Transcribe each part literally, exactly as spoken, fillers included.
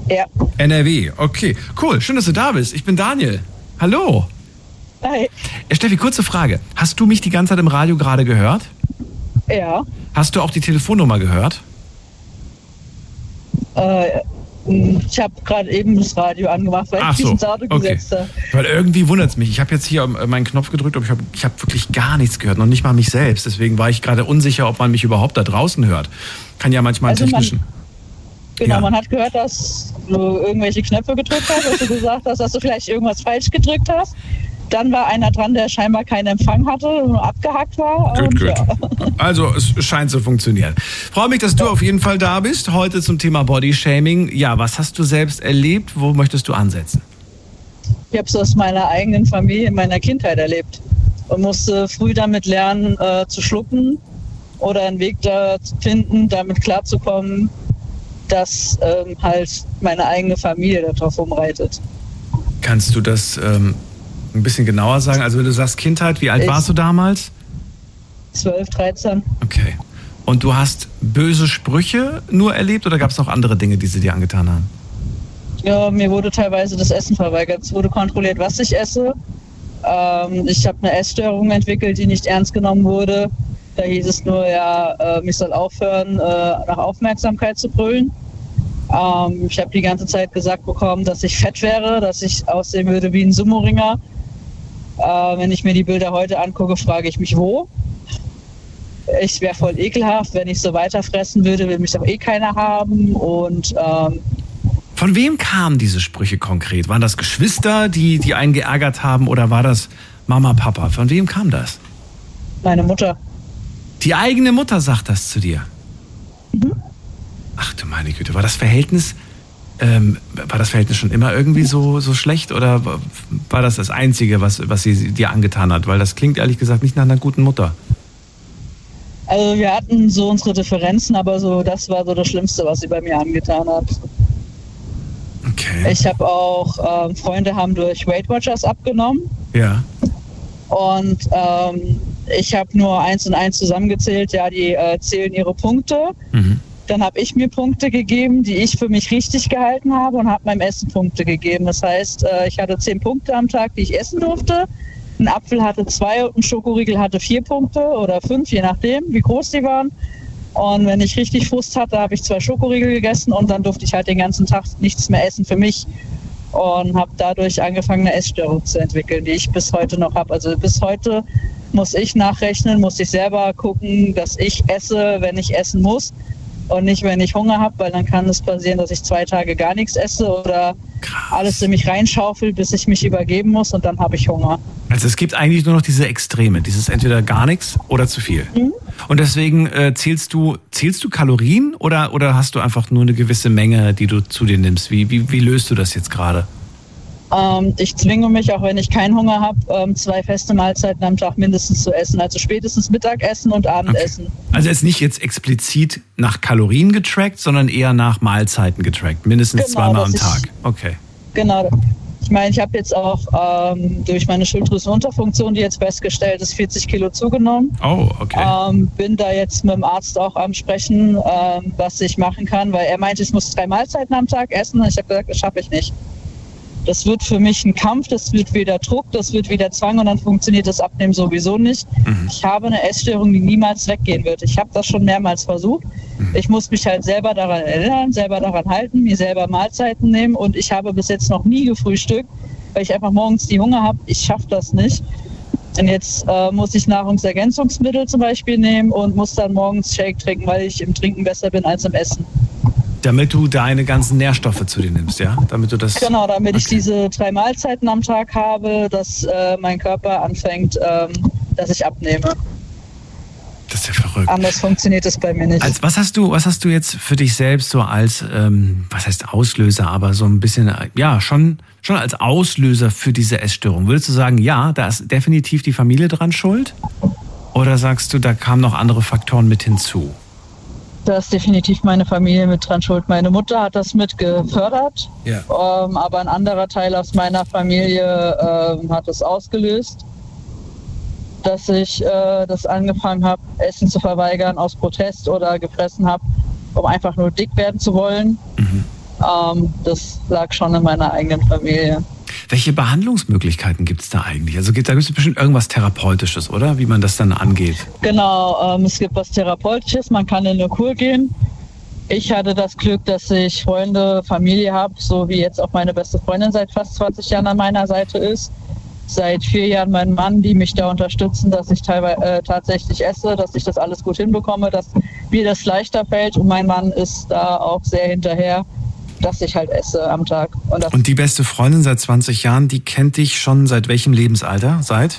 Ja. N R W, okay. Cool, schön, dass du da bist. Ich bin Daniel. Hallo. Hi. Steffi, kurze Frage. Hast du mich die ganze Zeit im Radio gerade gehört? Ja. Hast du auch die Telefonnummer gehört? Äh, ich habe gerade eben das Radio angemacht, weil Ach ich so, diesen Auto okay. gesetzt habe. Weil irgendwie wundert es mich. Ich habe jetzt hier meinen Knopf gedrückt, aber ich habe ich hab wirklich gar nichts gehört, noch nicht mal mich selbst. Deswegen war ich gerade unsicher, ob man mich überhaupt da draußen hört. Kann ja manchmal einen Also man- technischen... Genau, Ja. man hat gehört, dass du irgendwelche Knöpfe gedrückt hast, dass du gesagt hast, dass du vielleicht irgendwas falsch gedrückt hast. Dann war einer dran, der scheinbar keinen Empfang hatte und abgehackt war. Gut, und gut. Ja. Also es scheint zu funktionieren. Freue mich, dass du auf jeden Fall da bist. Heute zum Thema Bodyshaming. Ja, was hast du selbst erlebt? Wo möchtest du ansetzen? Ich habe es aus meiner eigenen Familie in meiner Kindheit erlebt und musste früh damit lernen, äh, zu schlucken oder einen Weg da zu finden, damit klarzukommen, dass ähm, halt meine eigene Familie darauf rumreitet. Kannst du das ähm, ein bisschen genauer sagen? Also wenn du sagst Kindheit, wie alt Ich- warst du damals? zwölf, dreizehn. Okay. Und du hast böse Sprüche nur erlebt oder gab es noch andere Dinge, die sie dir angetan haben? Ja, mir wurde teilweise das Essen verweigert. Es wurde kontrolliert, was ich esse. Ähm, ich habe eine Essstörung entwickelt, die nicht ernst genommen wurde. Da hieß es nur, ja, äh, ich soll aufhören, äh, nach Aufmerksamkeit zu brüllen. Ähm, ich habe die ganze Zeit gesagt bekommen, dass ich fett wäre, dass ich aussehen würde wie ein Sumo-Ringer. Äh, wenn ich mir die Bilder heute angucke, frage ich mich, wo. Ich wäre voll ekelhaft, wenn ich so weiterfressen würde, will mich doch eh keiner haben. Und ähm, Von wem kamen diese Sprüche konkret? Waren das Geschwister, die, die einen geärgert haben oder war das Mama, Papa? Von wem kam das? meine Mutter. Die eigene Mutter sagt das zu dir? Mhm. Ach du meine Güte, war das Verhältnis, ähm, war das Verhältnis schon immer irgendwie so, so schlecht oder war das das Einzige, was, was sie dir angetan hat? Weil das klingt ehrlich gesagt nicht nach einer guten Mutter. Also wir hatten so unsere Differenzen, aber so das war so das Schlimmste, was sie bei mir angetan hat. Okay. Ich habe auch, ähm, Freunde haben durch Weight Watchers abgenommen Ja. und ähm, ich habe nur eins und eins zusammengezählt, ja, die äh, zählen ihre Punkte. Mhm. Dann habe ich mir Punkte gegeben, die ich für mich richtig gehalten habe und habe meinem Essen Punkte gegeben. Das heißt, äh, ich hatte zehn Punkte am Tag, die ich essen durfte. Ein Apfel hatte zwei und ein Schokoriegel hatte vier Punkte oder fünf, je nachdem, wie groß die waren. Und wenn ich richtig Frust hatte, habe ich zwei Schokoriegel gegessen und dann durfte ich halt den ganzen Tag nichts mehr essen für mich. Und habe dadurch angefangen, eine Essstörung zu entwickeln, die ich bis heute noch habe. Also bis heute muss ich nachrechnen, muss ich selber gucken, dass ich esse, wenn ich essen muss. Und nicht, wenn ich Hunger habe, weil dann kann es passieren, dass ich zwei Tage gar nichts esse oder Krass. alles in mich reinschaufelt, bis ich mich übergeben muss und dann habe ich Hunger. Also es gibt eigentlich nur noch diese Extreme, dieses entweder gar nichts oder zu viel. Mhm. Und deswegen äh, zählst du zählst du Kalorien oder oder hast du einfach nur eine gewisse Menge, die du zu dir nimmst? Wie wie, wie löst du das jetzt gerade? Ähm, ich zwinge mich, auch wenn ich keinen Hunger habe, ähm, zwei feste Mahlzeiten am Tag mindestens zu essen. Also spätestens Mittagessen und Abendessen. Okay. Also jetzt nicht jetzt explizit nach Kalorien getrackt, sondern eher nach Mahlzeiten getrackt. Mindestens Genau, zweimal am dass Tag. ich- Okay. Genau. Ich meine, ich habe jetzt auch ähm, durch meine Schilddrüsenunterfunktion, die jetzt festgestellt ist, vierzig Kilo zugenommen. Oh, okay. Ähm, bin da jetzt mit dem Arzt auch am Sprechen, ähm, was ich machen kann, weil er meinte, ich muss drei Mahlzeiten am Tag essen. Und ich habe gesagt, das schaffe ich nicht. Das wird für mich ein Kampf, das wird wieder Druck, das wird wieder Zwang und dann funktioniert das Abnehmen sowieso nicht. Mhm. Ich habe eine Essstörung, die niemals weggehen wird. Ich habe das schon mehrmals versucht. Mhm. Ich muss mich halt selber daran erinnern, selber daran halten, mir selber Mahlzeiten nehmen und ich habe bis jetzt noch nie gefrühstückt, weil ich einfach morgens die Hunger habe. Ich schaffe das nicht. Und jetzt äh, muss ich Nahrungsergänzungsmittel zum Beispiel nehmen und muss dann morgens Shake trinken, weil ich im Trinken besser bin als im Essen. Damit du deine ganzen Nährstoffe zu dir nimmst, ja? Damit du das. Genau, damit ich Okay. diese drei Mahlzeiten am Tag habe, dass äh, mein Körper anfängt, ähm, dass ich abnehme. Das ist ja verrückt. Anders funktioniert es bei mir nicht. Als, was hast du, was hast du jetzt für dich selbst so als, ähm, was heißt Auslöser, aber so ein bisschen, äh, ja, schon, schon als Auslöser für diese Essstörung? Würdest du sagen, ja, da ist definitiv die Familie dran schuld? Oder sagst du, da kamen noch andere Faktoren mit hinzu? Da ist definitiv meine Familie mit dran schuld. Meine Mutter hat das mit gefördert, Ja. ähm, aber ein anderer Teil aus meiner Familie ähm, hat es ausgelöst, dass ich äh, das angefangen habe, Essen zu verweigern aus Protest oder gefressen habe, um einfach nur dick werden zu wollen. Mhm. Ähm, das lag schon in meiner eigenen Familie. Welche Behandlungsmöglichkeiten gibt es da eigentlich? Also gibt, da gibt es bestimmt irgendwas Therapeutisches, oder? Wie man das dann angeht. Genau, ähm, es gibt was Therapeutisches, man kann in eine Kur gehen. Ich hatte das Glück, dass ich Freunde, Familie habe, so wie jetzt auch meine beste Freundin seit fast zwanzig Jahren an meiner Seite ist. Seit vier Jahren mein Mann, die mich da unterstützen, dass ich teilweise äh, tatsächlich esse, dass ich das alles gut hinbekomme, dass mir das leichter fällt. Und mein Mann ist da auch sehr hinterher, dass ich halt esse am Tag. Und, das Und die beste Freundin seit zwanzig Jahren, die kennt dich schon seit welchem Lebensalter? Seit?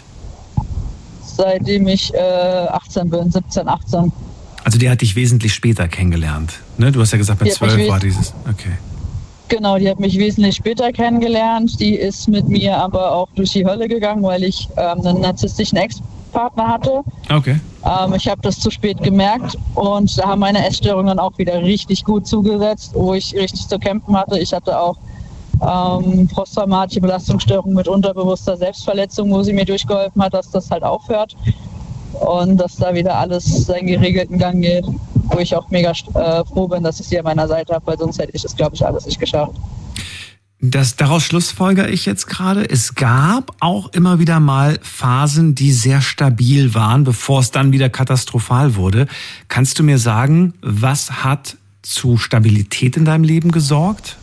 Seitdem ich äh, achtzehn bin, siebzehn, achtzehn. Also die hat dich wesentlich später kennengelernt, ne? Du hast ja gesagt, mit zwölf war dieses, okay. Genau, die hat mich wesentlich später kennengelernt. Die ist mit mir aber auch durch die Hölle gegangen, weil ich ähm, einen narzisstischen Ex-Partner hatte. Okay. Ähm, ich habe das zu spät gemerkt und da haben meine Essstörungen auch wieder richtig gut zugesetzt, wo ich richtig zu kämpfen hatte. Ich hatte auch ähm, posttraumatische Belastungsstörungen mit unterbewusster Selbstverletzung, wo sie mir durchgeholfen hat, dass das halt aufhört und dass da wieder alles seinen geregelten Gang geht, wo ich auch mega äh, froh bin, dass ich sie an meiner Seite habe, weil sonst hätte ich das, glaube ich, alles nicht geschafft. Das, daraus schlussfolgere ich jetzt gerade, es gab auch immer wieder mal Phasen, die sehr stabil waren, bevor es dann wieder katastrophal wurde. Kannst du mir sagen, was hat zu Stabilität in deinem Leben gesorgt?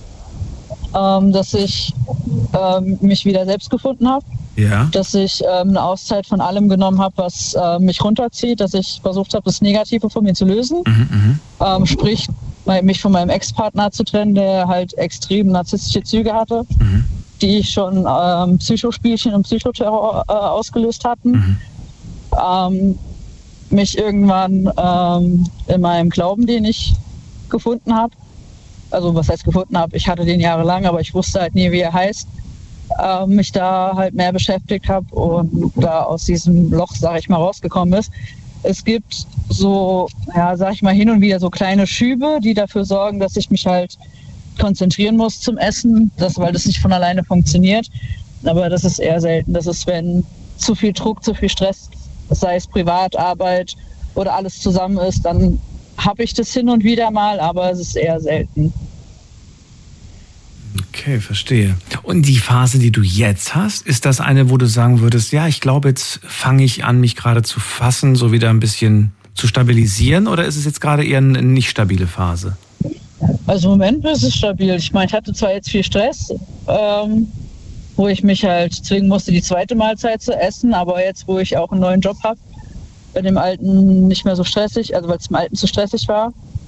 Ähm, dass ich ähm, mich wieder selbst gefunden habe. Ja. Dass ich ähm, eine Auszeit von allem genommen habe, was äh, mich runterzieht, dass ich versucht habe, das Negative von mir zu lösen. Mhm, ähm, sprich, mich von meinem Ex-Partner zu trennen, der halt extrem narzisstische Züge hatte, mhm. die schon ähm, Psychospielchen und Psychoterror äh, ausgelöst hatten. Mhm. Ähm, mich irgendwann ähm, in meinem Glauben, den ich gefunden habe, also was heißt gefunden habe, ich hatte den jahrelang, aber ich wusste halt nie, wie er heißt, äh, mich da halt mehr beschäftigt habe und da aus diesem Loch, sag ich mal, rausgekommen ist. Es gibt so, ja, sag ich mal, hin und wieder so kleine Schübe, die dafür sorgen, dass ich mich halt konzentrieren muss zum Essen, das, weil das nicht von alleine funktioniert. Aber das ist eher selten. Das ist, wenn zu viel Druck, zu viel Stress, sei es Privatarbeit oder alles zusammen ist, dann habe ich das hin und wieder mal, aber es ist eher selten. Okay, verstehe. Und die Phase, die du jetzt hast, ist das eine, wo du sagen würdest, ja, ich glaube, jetzt fange ich an, mich gerade zu fassen, so wieder ein bisschen zu stabilisieren, oder ist es jetzt gerade eher eine nicht stabile Phase? Also im Moment ist es stabil. Ich meine, ich hatte zwar jetzt viel Stress, ähm, wo ich mich halt zwingen musste, die zweite Mahlzeit zu essen, aber jetzt, wo ich auch einen neuen Job habe, bei dem alten nicht mehr so stressig, also weil es im alten zu stressig war,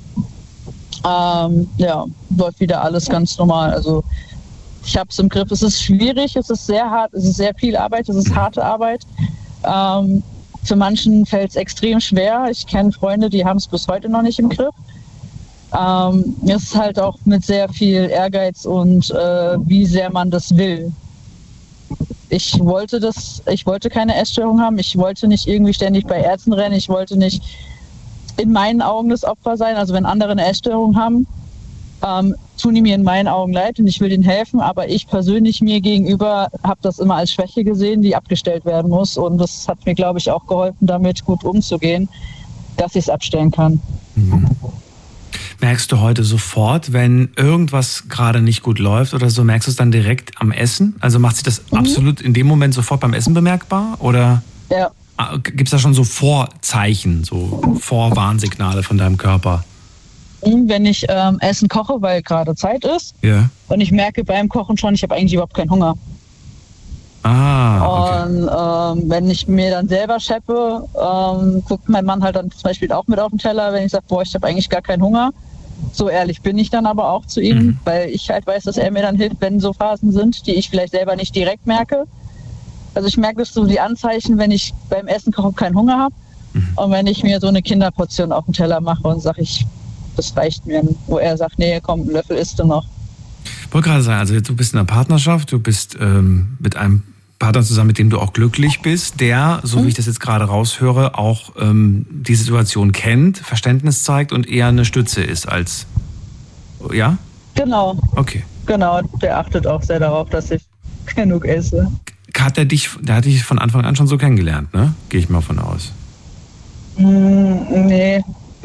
ähm, ja, läuft wieder alles ganz normal. Also ich habe es im Griff. Es ist schwierig, es ist sehr hart, es ist sehr viel Arbeit, es ist harte Arbeit. Ähm, für manchen fällt es extrem schwer. Ich kenne Freunde, die haben es bis heute noch nicht im Griff. Ähm, es ist halt auch mit sehr viel Ehrgeiz und äh, wie sehr man das will. Ich wollte das, ich wollte keine Essstörung haben, ich wollte nicht irgendwie ständig bei Ärzten rennen, ich wollte nicht in meinen Augen das Opfer sein. Also wenn andere eine Essstörung haben, ähm, tun die mir in meinen Augen leid und ich will ihnen helfen, aber ich persönlich mir gegenüber habe das immer als Schwäche gesehen, die abgestellt werden muss, und das hat mir, glaube ich, auch geholfen, damit gut umzugehen, dass ich es abstellen kann. Mhm. Merkst du heute sofort, wenn irgendwas gerade nicht gut läuft oder so, merkst du es dann direkt am Essen? Also macht sich das mhm. absolut in dem Moment sofort beim Essen bemerkbar? Oder ja. gibt es da schon so Vorzeichen, so Vorwarnsignale von deinem Körper? Wenn ich ähm, Essen koche, weil gerade Zeit ist, ja. und ich merke beim Kochen schon, ich habe eigentlich überhaupt keinen Hunger. Ah, okay. Und ähm, wenn ich mir dann selber scheppe, ähm, guckt mein Mann halt dann zum Beispiel auch mit auf den Teller, wenn ich sage, boah, ich habe eigentlich gar keinen Hunger. So ehrlich bin ich dann aber auch zu ihm, mhm. weil ich halt weiß, dass er mir dann hilft, wenn so Phasen sind, die ich vielleicht selber nicht direkt merke. Also ich merke das so die Anzeichen, wenn ich beim Essen kochen keinen Hunger habe, mhm. und wenn ich mir so eine Kinderportion auf den Teller mache und sage, ich, das reicht mir, wo er sagt, nee, komm, einen Löffel isst du noch. Ich wollte gerade sagen, also du bist in einer Partnerschaft, du bist ähm, mit einem Partner zusammen, mit dem du auch glücklich bist, der, so mhm. wie ich das jetzt gerade raushöre, auch ähm, die Situation kennt, Verständnis zeigt und eher eine Stütze ist als, ja? Genau. Okay. Genau, der achtet auch sehr darauf, dass ich genug esse. Hat er dich, der hat dich von Anfang an schon so kennengelernt, ne? Gehe ich mal von aus. Mm, nee. Nee?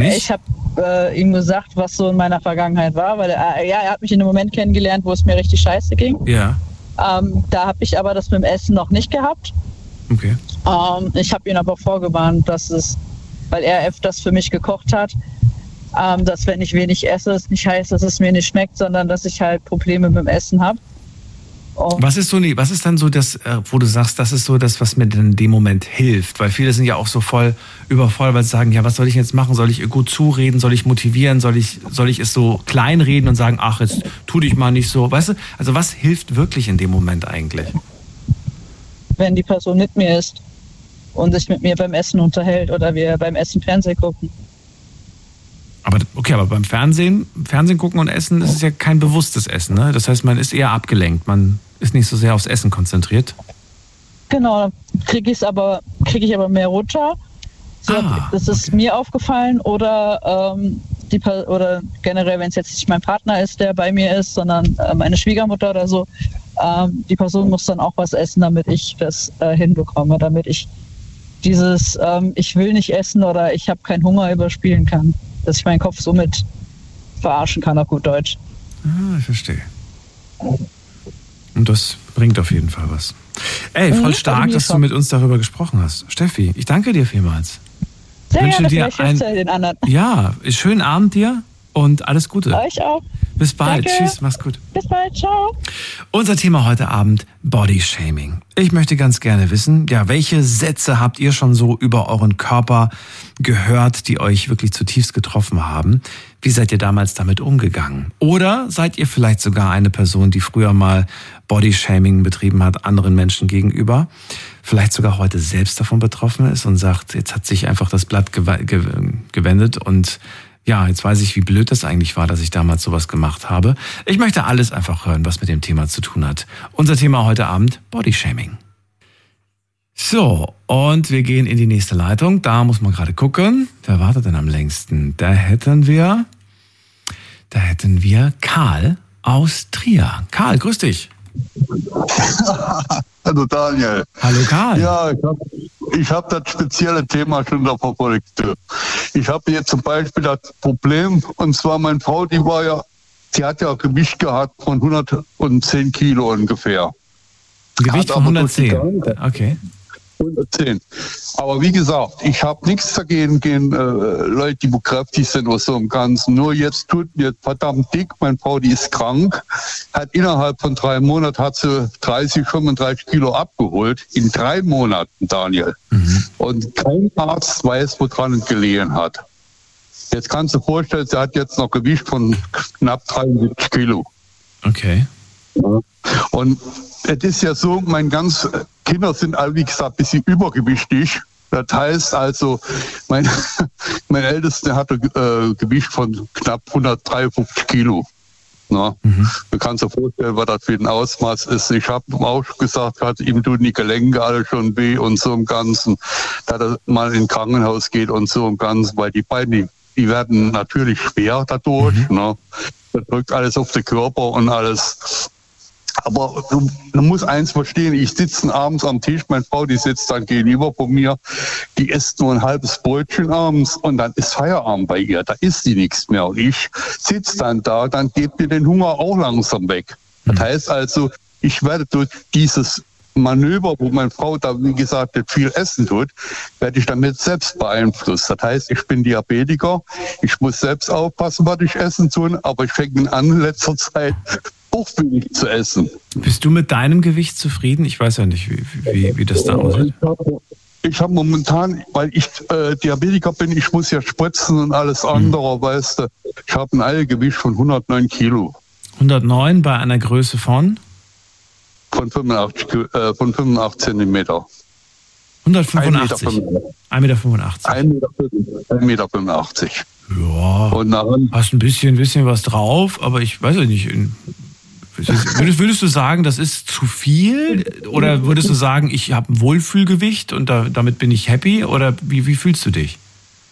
Nicht? Ich habe äh, ihm gesagt, was so in meiner Vergangenheit war, weil er, ja, er hat mich in einem Moment kennengelernt, wo es mir richtig scheiße ging. Ja. Ähm, da habe ich aber das mit dem Essen noch nicht gehabt. Okay. Ähm, ich habe ihn aber vorgewarnt, dass es, weil er öfters für mich gekocht hat, ähm, dass wenn ich wenig esse, es nicht heißt, dass es mir nicht schmeckt, sondern dass ich halt Probleme mit dem Essen habe. Was ist so, nee, was ist dann so das, wo du sagst, das ist so das, was mir in dem Moment hilft? Weil viele sind ja auch so voll übervoll, weil sie sagen, ja, was soll ich jetzt machen? Soll ich gut zureden? Soll ich motivieren? Soll ich, soll ich es so kleinreden und sagen, ach, jetzt tu dich mal nicht so? Weißt du, also was hilft wirklich in dem Moment eigentlich? Wenn die Person mit mir ist und sich mit mir beim Essen unterhält oder wir beim Essen Fernsehen gucken. Aber okay, aber beim Fernsehen, Fernsehen gucken und Essen, das ist ja kein bewusstes Essen, ne? Das heißt, man ist eher abgelenkt, man ist nicht so sehr aufs Essen konzentriert. Genau, kriege ich aber kriege ich aber mehr runter. So, ah, das ist okay. mir aufgefallen oder ähm, die oder generell, wenn es jetzt nicht mein Partner ist, der bei mir ist, sondern äh, meine Schwiegermutter oder so, ähm, die Person muss dann auch was essen, damit ich das äh, hinbekomme, damit ich dieses ähm, ich will nicht essen oder ich habe keinen Hunger überspielen kann. Dass ich meinen Kopf somit verarschen kann, auf gut Deutsch. Ah, ich verstehe. Und das bringt auf jeden Fall was. Ey, voll stark, dass du mit uns darüber gesprochen hast. Steffi, ich danke dir vielmals. Sehr wünsche gerne, dir ein, den anderen. Ja, schönen Abend dir und alles Gute. Euch auch. Bis bald. Danke. Tschüss, mach's gut. Bis bald, ciao. Unser Thema heute Abend, Bodyshaming. Ich möchte ganz gerne wissen, ja, welche Sätze habt ihr schon so über euren Körper gehört, die euch wirklich zutiefst getroffen haben? Wie seid ihr damals damit umgegangen? Oder seid ihr vielleicht sogar eine Person, die früher mal Bodyshaming betrieben hat, anderen Menschen gegenüber? Vielleicht sogar heute selbst davon betroffen ist und sagt, jetzt hat sich einfach das Blatt gewendet und ja, jetzt weiß ich, wie blöd das eigentlich war, dass ich damals sowas gemacht habe. Ich möchte alles einfach hören, was mit dem Thema zu tun hat. Unser Thema heute Abend, Bodyshaming. So, und wir gehen in die nächste Leitung. Da muss man gerade gucken. Wer wartet denn am längsten? Da hätten wir, da hätten wir Karl aus Trier. Karl, grüß dich. Hallo Daniel. Hallo Karl. Ja, ich habe ich hab das spezielle Thema schon da verfolgt. Ich habe jetzt zum Beispiel das Problem, und zwar meine Frau, die war ja, die hat ja Gewicht gehabt von hundertzehn Kilo ungefähr. Gewicht von hundertzehn? Okay. hundertzehn. Aber wie gesagt, ich habe nichts dagegen gegen äh, Leute, die kräftig sind oder so im Ganzen. Nur jetzt tut mir verdammt dick. Meine Frau, die ist krank, hat innerhalb von drei Monaten hat sie dreißig, fünfunddreißig Kilo abgeholt. In drei Monaten, Daniel. Mhm. Und kein Arzt weiß, woran es gelegen hat. Jetzt kannst du dir vorstellen, sie hat jetzt noch Gewicht von knapp dreiundsiebzig Kilo. Okay. Ja. Und es ist ja so, meine ganzen Kinder sind alle, wie gesagt, ein bisschen übergewichtig. Das heißt also, mein, mein Ältester hatte äh, Gewicht von knapp hundertdreiundfünfzig Kilo. Na, mhm. Du kannst dir vorstellen, was das für ein Ausmaß ist. Ich habe auch gesagt, hat, ihm tun die Gelenke alle schon weh und so im Ganzen, dass er mal ins Krankenhaus geht und so im Ganzen, weil die Beine, die, die werden natürlich schwer dadurch. Mhm. Ne? Das drückt alles auf den Körper und alles. Aber man muss eins verstehen, ich sitze abends am Tisch, meine Frau, die sitzt dann gegenüber von mir, die isst nur ein halbes Brötchen abends und dann ist Feierabend bei ihr, da isst sie nichts mehr. Und ich sitze dann da, dann geht mir den Hunger auch langsam weg. Das heißt also, ich werde durch dieses Manöver, wo meine Frau da, wie gesagt, viel essen tut, werde ich damit selbst beeinflusst. Das heißt, ich bin Diabetiker, ich muss selbst aufpassen, was ich essen tue, aber ich fange an, in letzter Zeit auch wenig zu essen. Bist du mit deinem Gewicht zufrieden? Ich weiß ja nicht, wie, wie, wie das da aussieht. Ich habe momentan, weil ich äh, Diabetiker bin, ich muss ja spritzen und alles andere, mhm. weißt du. Ich habe ein Eilgewicht von hundertneun Kilo. hundertneun bei einer Größe von? Von fünfundachtzig, äh, von fünfundachtzig Zentimeter. hundertfünfundachtzig? ein Meter fünfundachtzig. ein Meter fünfundachtzig. Ja, und dann, hast ein bisschen, bisschen was drauf, aber ich weiß ja nicht. Würdest, würdest du sagen, das ist zu viel? Oder würdest du sagen, ich habe ein Wohlfühlgewicht und da, damit bin ich happy? Oder wie, wie fühlst du dich?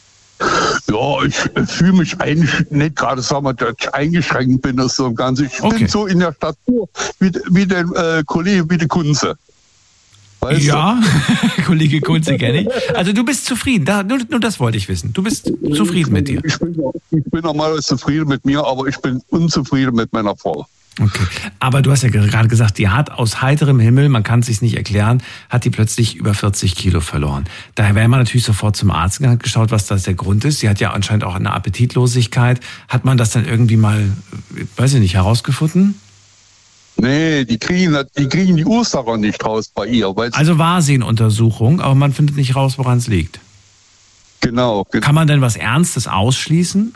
Ja, ich fühle mich eigentlich nicht gerade, sagen wir, dass ich eingeschränkt bin. Das so im Ganzen. Ich okay. bin so in der Statur wie, wie der äh, Kollege, wie der Kunze. Weißt ja, Kollege Kunze kenne ich. Also du bist zufrieden, da, nur, nur das wollte ich wissen. Du bist zufrieden mit dir. Ich bin, ich bin normalerweise zufrieden mit mir, aber ich bin unzufrieden mit meiner Frau. Okay, aber du hast ja gerade gesagt, die hat aus heiterem Himmel, man kann es sich nicht erklären, hat die plötzlich über vierzig Kilo verloren. Daher wäre man natürlich sofort zum Arzt gegangen, hat geschaut, was das der Grund ist. Sie hat ja anscheinend auch eine Appetitlosigkeit. Hat man das dann irgendwie mal, weiß ich nicht, herausgefunden? Nee, die kriegen, die kriegen die Ursache nicht raus bei ihr. Also war sie in Untersuchung, aber man findet nicht raus, woran es liegt. Genau. Kann man denn was Ernstes ausschließen?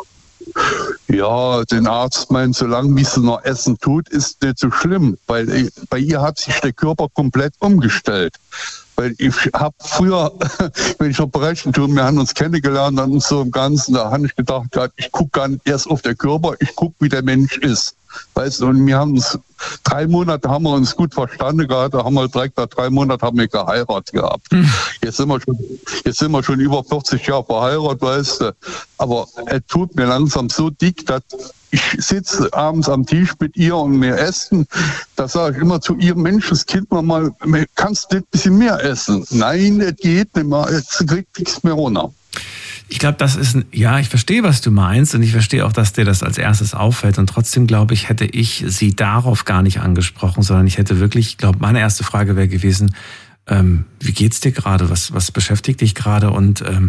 Ja, den Arzt meint, solange wie sie noch Essen tut, ist nicht so schlimm. Weil bei ihr hat sich der Körper komplett umgestellt. Weil ich habe früher, wenn ich noch brechen tue, wir haben uns kennengelernt und so im Ganzen, da habe ich gedacht, ich gucke gar nicht erst auf den Körper, ich gucke, wie der Mensch ist. Weißt du, und wir haben uns, drei Monate haben wir uns gut verstanden gehabt, da haben wir direkt nach drei Monaten haben wir geheiratet gehabt. Hm. Jetzt sind wir schon, jetzt sind wir schon über vierzig Jahre verheiratet, weißt du. Aber es tut mir langsam so dick, dass ich sitze abends am Tisch mit ihr und wir essen. Da sage ich immer zu ihr, Mensch, das Kind mal, kannst du ein bisschen mehr essen? Nein, es geht nicht mehr, jetzt kriegt nichts mehr runter. Ich glaube, das ist ein, ja, ich verstehe, was du meinst und ich verstehe auch, dass dir das als erstes auffällt und trotzdem glaube ich, hätte ich sie darauf gar nicht angesprochen, sondern ich hätte wirklich, ich glaube, meine erste Frage wäre gewesen, ähm, wie geht's dir gerade, was, was beschäftigt dich gerade und ähm,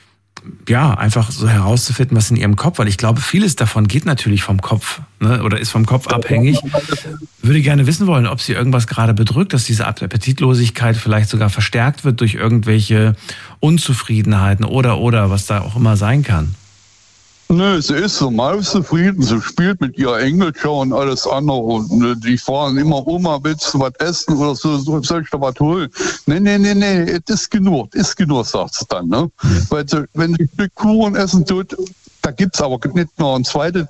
ja, einfach so herauszufinden, was in ihrem Kopf, weil ich glaube, vieles davon geht natürlich vom Kopf, ne, oder ist vom Kopf abhängig. Würde gerne wissen wollen, ob sie irgendwas gerade bedrückt, dass diese Appetitlosigkeit vielleicht sogar verstärkt wird durch irgendwelche Unzufriedenheiten oder, oder, was da auch immer sein kann. Nö, sie ist so mal zufrieden, sie spielt mit ihr Engelschau und alles andere und die fahren immer, Oma, willst du was essen oder so, soll ich da was holen? Nee, nee, nee, nee, es ist genug, ist genug, sagt sie dann, ne? Mhm. Weil sie, wenn sie ein Stück Kuchen essen tut, da gibt's aber nicht noch ein zweites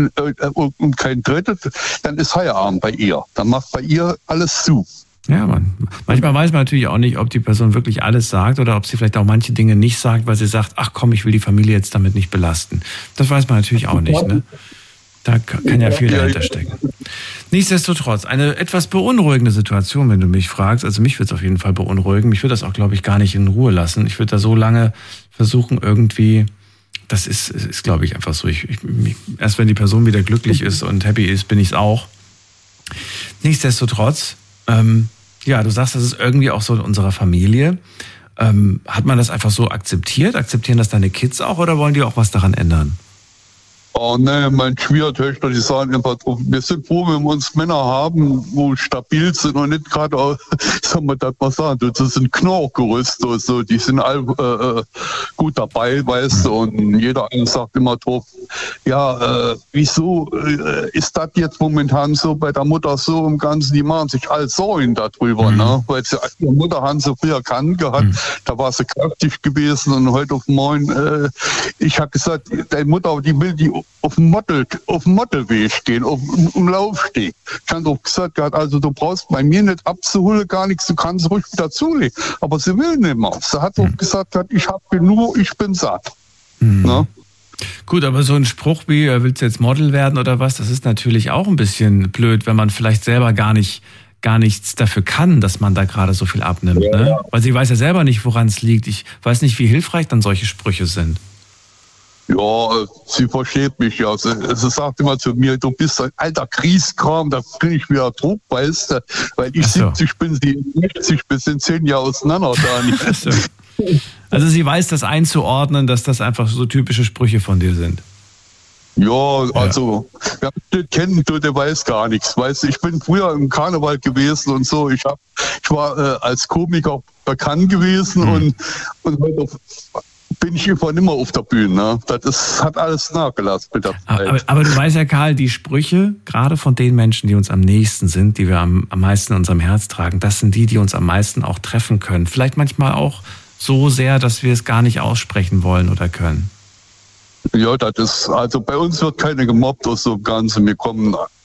und kein drittes, dann ist Feierabend bei ihr, dann macht bei ihr alles zu. Ja, man. Manchmal weiß man natürlich auch nicht, ob die Person wirklich alles sagt oder ob sie vielleicht auch manche Dinge nicht sagt, weil sie sagt, ach komm, ich will die Familie jetzt damit nicht belasten. Das weiß man natürlich auch nicht, ne? Da kann ja viel dahinter stecken. Nichtsdestotrotz, eine etwas beunruhigende Situation, wenn du mich fragst. Also mich würde es auf jeden Fall beunruhigen. Mich würde das auch, glaube ich, gar nicht in Ruhe lassen. Ich würde da so lange versuchen, irgendwie, das ist, ist glaube ich, einfach so. Ich, ich, erst wenn die Person wieder glücklich ist und happy ist, bin ich es auch. Nichtsdestotrotz, Ähm, ja, du sagst, das ist irgendwie auch so in unserer Familie. Ähm, hat man das einfach so akzeptiert? Akzeptieren das deine Kids auch oder wollen die auch was daran ändern? Oh ne, meine Schwiegertöchter, die sagen einfach, wir sind froh, wenn wir uns Männer haben, wo stabil sind und nicht gerade, sagen wir das mal sagen, das sind Knorrgerüste und so, die sind all äh, gut dabei, weißt du, und jeder eine sagt immer drauf, ja, äh, wieso äh, ist das jetzt momentan so bei der Mutter so im Ganzen, die machen sich all Sorgen darüber, mhm. ne, weil sie ihre Mutter haben sie früher krank gehabt, mhm. da war sie kräftig gewesen und heute auf morgen, äh, ich habe gesagt, deine Mutter, die will die auf dem Model, auf dem Modelweg gehen, auf dem Laufsteg. Ich habe doch gesagt, also du brauchst bei mir nicht abzuholen, gar nichts, du kannst ruhig wieder zulegen. Aber sie will nicht mehr. Sie hat doch hm. gesagt, ich habe genug, ich bin satt. Hm. Ne? Gut, aber so ein Spruch wie, willst du jetzt Model werden oder was, das ist natürlich auch ein bisschen blöd, wenn man vielleicht selber gar nicht gar nichts dafür kann, dass man da gerade so viel abnimmt. Ja. Ne? Weil sie weiß ja selber nicht, woran es liegt. Ich weiß nicht, wie hilfreich dann solche Sprüche sind. Ja, sie versteht mich ja. Sie, sie sagt immer zu mir, du bist ein alter Kriegskram, da kriege ich wieder Druck, weißt du. Weil ich so. siebzig bin, sie sechzig, wir sind zehn Jahre auseinander da. so. Also sie weiß das einzuordnen, dass das einfach so typische Sprüche von dir sind. Ja, also, wer mich nicht kennt, der weiß gar nichts. Weißt du, ich bin früher im Karneval gewesen und so. Ich, hab, ich war äh, als Komiker bekannt gewesen mhm. und, und heute bin ich einfach nicht mehr auf der Bühne. Ne? Das ist, hat alles nachgelassen mit der Zeit. Aber, aber du weißt ja, Karl, die Sprüche, gerade von den Menschen, die uns am nächsten sind, die wir am, am meisten in unserem Herz tragen, das sind die, die uns am meisten auch treffen können. Vielleicht manchmal auch so sehr, dass wir es gar nicht aussprechen wollen oder können. Ja, das ist, also bei uns wird keiner gemobbt aus so im Ganzen. Wir kommen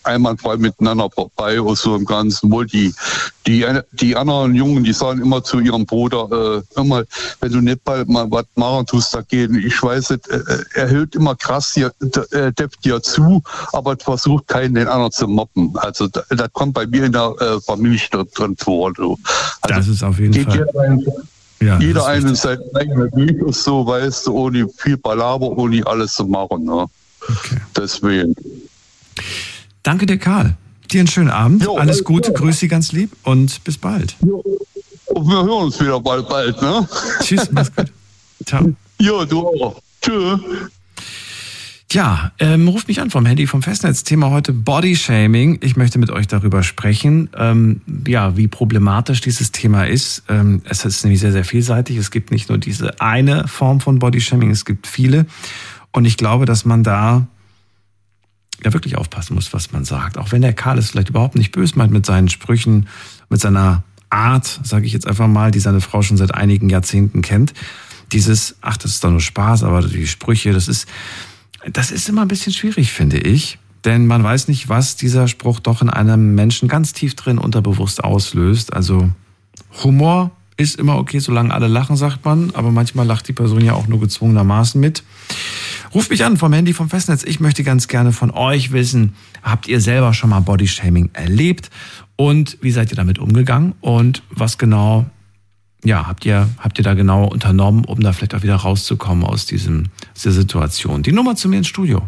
einwandfrei miteinander vorbei oder so im Ganzen. Wohl die, die, die anderen Jungen, die sagen immer zu ihrem Bruder, äh, immer, wenn du nicht bald mal was machen tust dagegen, ich weiß nicht, äh, er hört immer krass dir, äh, deppt dir zu, aber versucht keinen den anderen zu mobben. Also das, das kommt bei mir in der äh, Familie drin vor. Also, das ist auf jeden Fall. Ja, jeder einen sein eigener Weg ist so, weißt du, ohne viel Palaver, ohne alles zu machen. Ne? Okay. Deswegen. Danke dir, Karl. Dir einen schönen Abend. Jo, alles Gute, ja. Grüß Sie ganz lieb und bis bald. Jo. Und wir hören uns wieder bald, bald, ne? Tschüss, mach's gut. Ciao. Ja, du auch. Tschüss. Ja, ähm, ruft mich an vom Handy, vom Festnetz. Thema heute Bodyshaming. Ich möchte mit euch darüber sprechen, ähm, ja, wie problematisch dieses Thema ist. Ähm, es ist nämlich sehr, sehr vielseitig. Es gibt nicht nur diese eine Form von Bodyshaming, es gibt viele. Und ich glaube, dass man da ja wirklich aufpassen muss, was man sagt. Auch wenn der Karl es vielleicht überhaupt nicht böse meint mit seinen Sprüchen, mit seiner Art, sage ich jetzt einfach mal, die seine Frau schon seit einigen Jahrzehnten kennt. Dieses, ach, das ist doch nur Spaß, aber die Sprüche, das ist... Das ist immer ein bisschen schwierig, finde ich, denn man weiß nicht, was dieser Spruch doch in einem Menschen ganz tief drin unterbewusst auslöst. Also Humor ist immer okay, solange alle lachen, sagt man, aber manchmal lacht die Person ja auch nur gezwungenermaßen mit. Ruft mich an vom Handy, vom Festnetz. Ich möchte ganz gerne von euch wissen, habt ihr selber schon mal Bodyshaming erlebt und wie seid ihr damit umgegangen und was genau... Ja, habt ihr, habt ihr da genau unternommen, um da vielleicht auch wieder rauszukommen aus diesem, aus dieser Situation? Die Nummer zu mir ins Studio.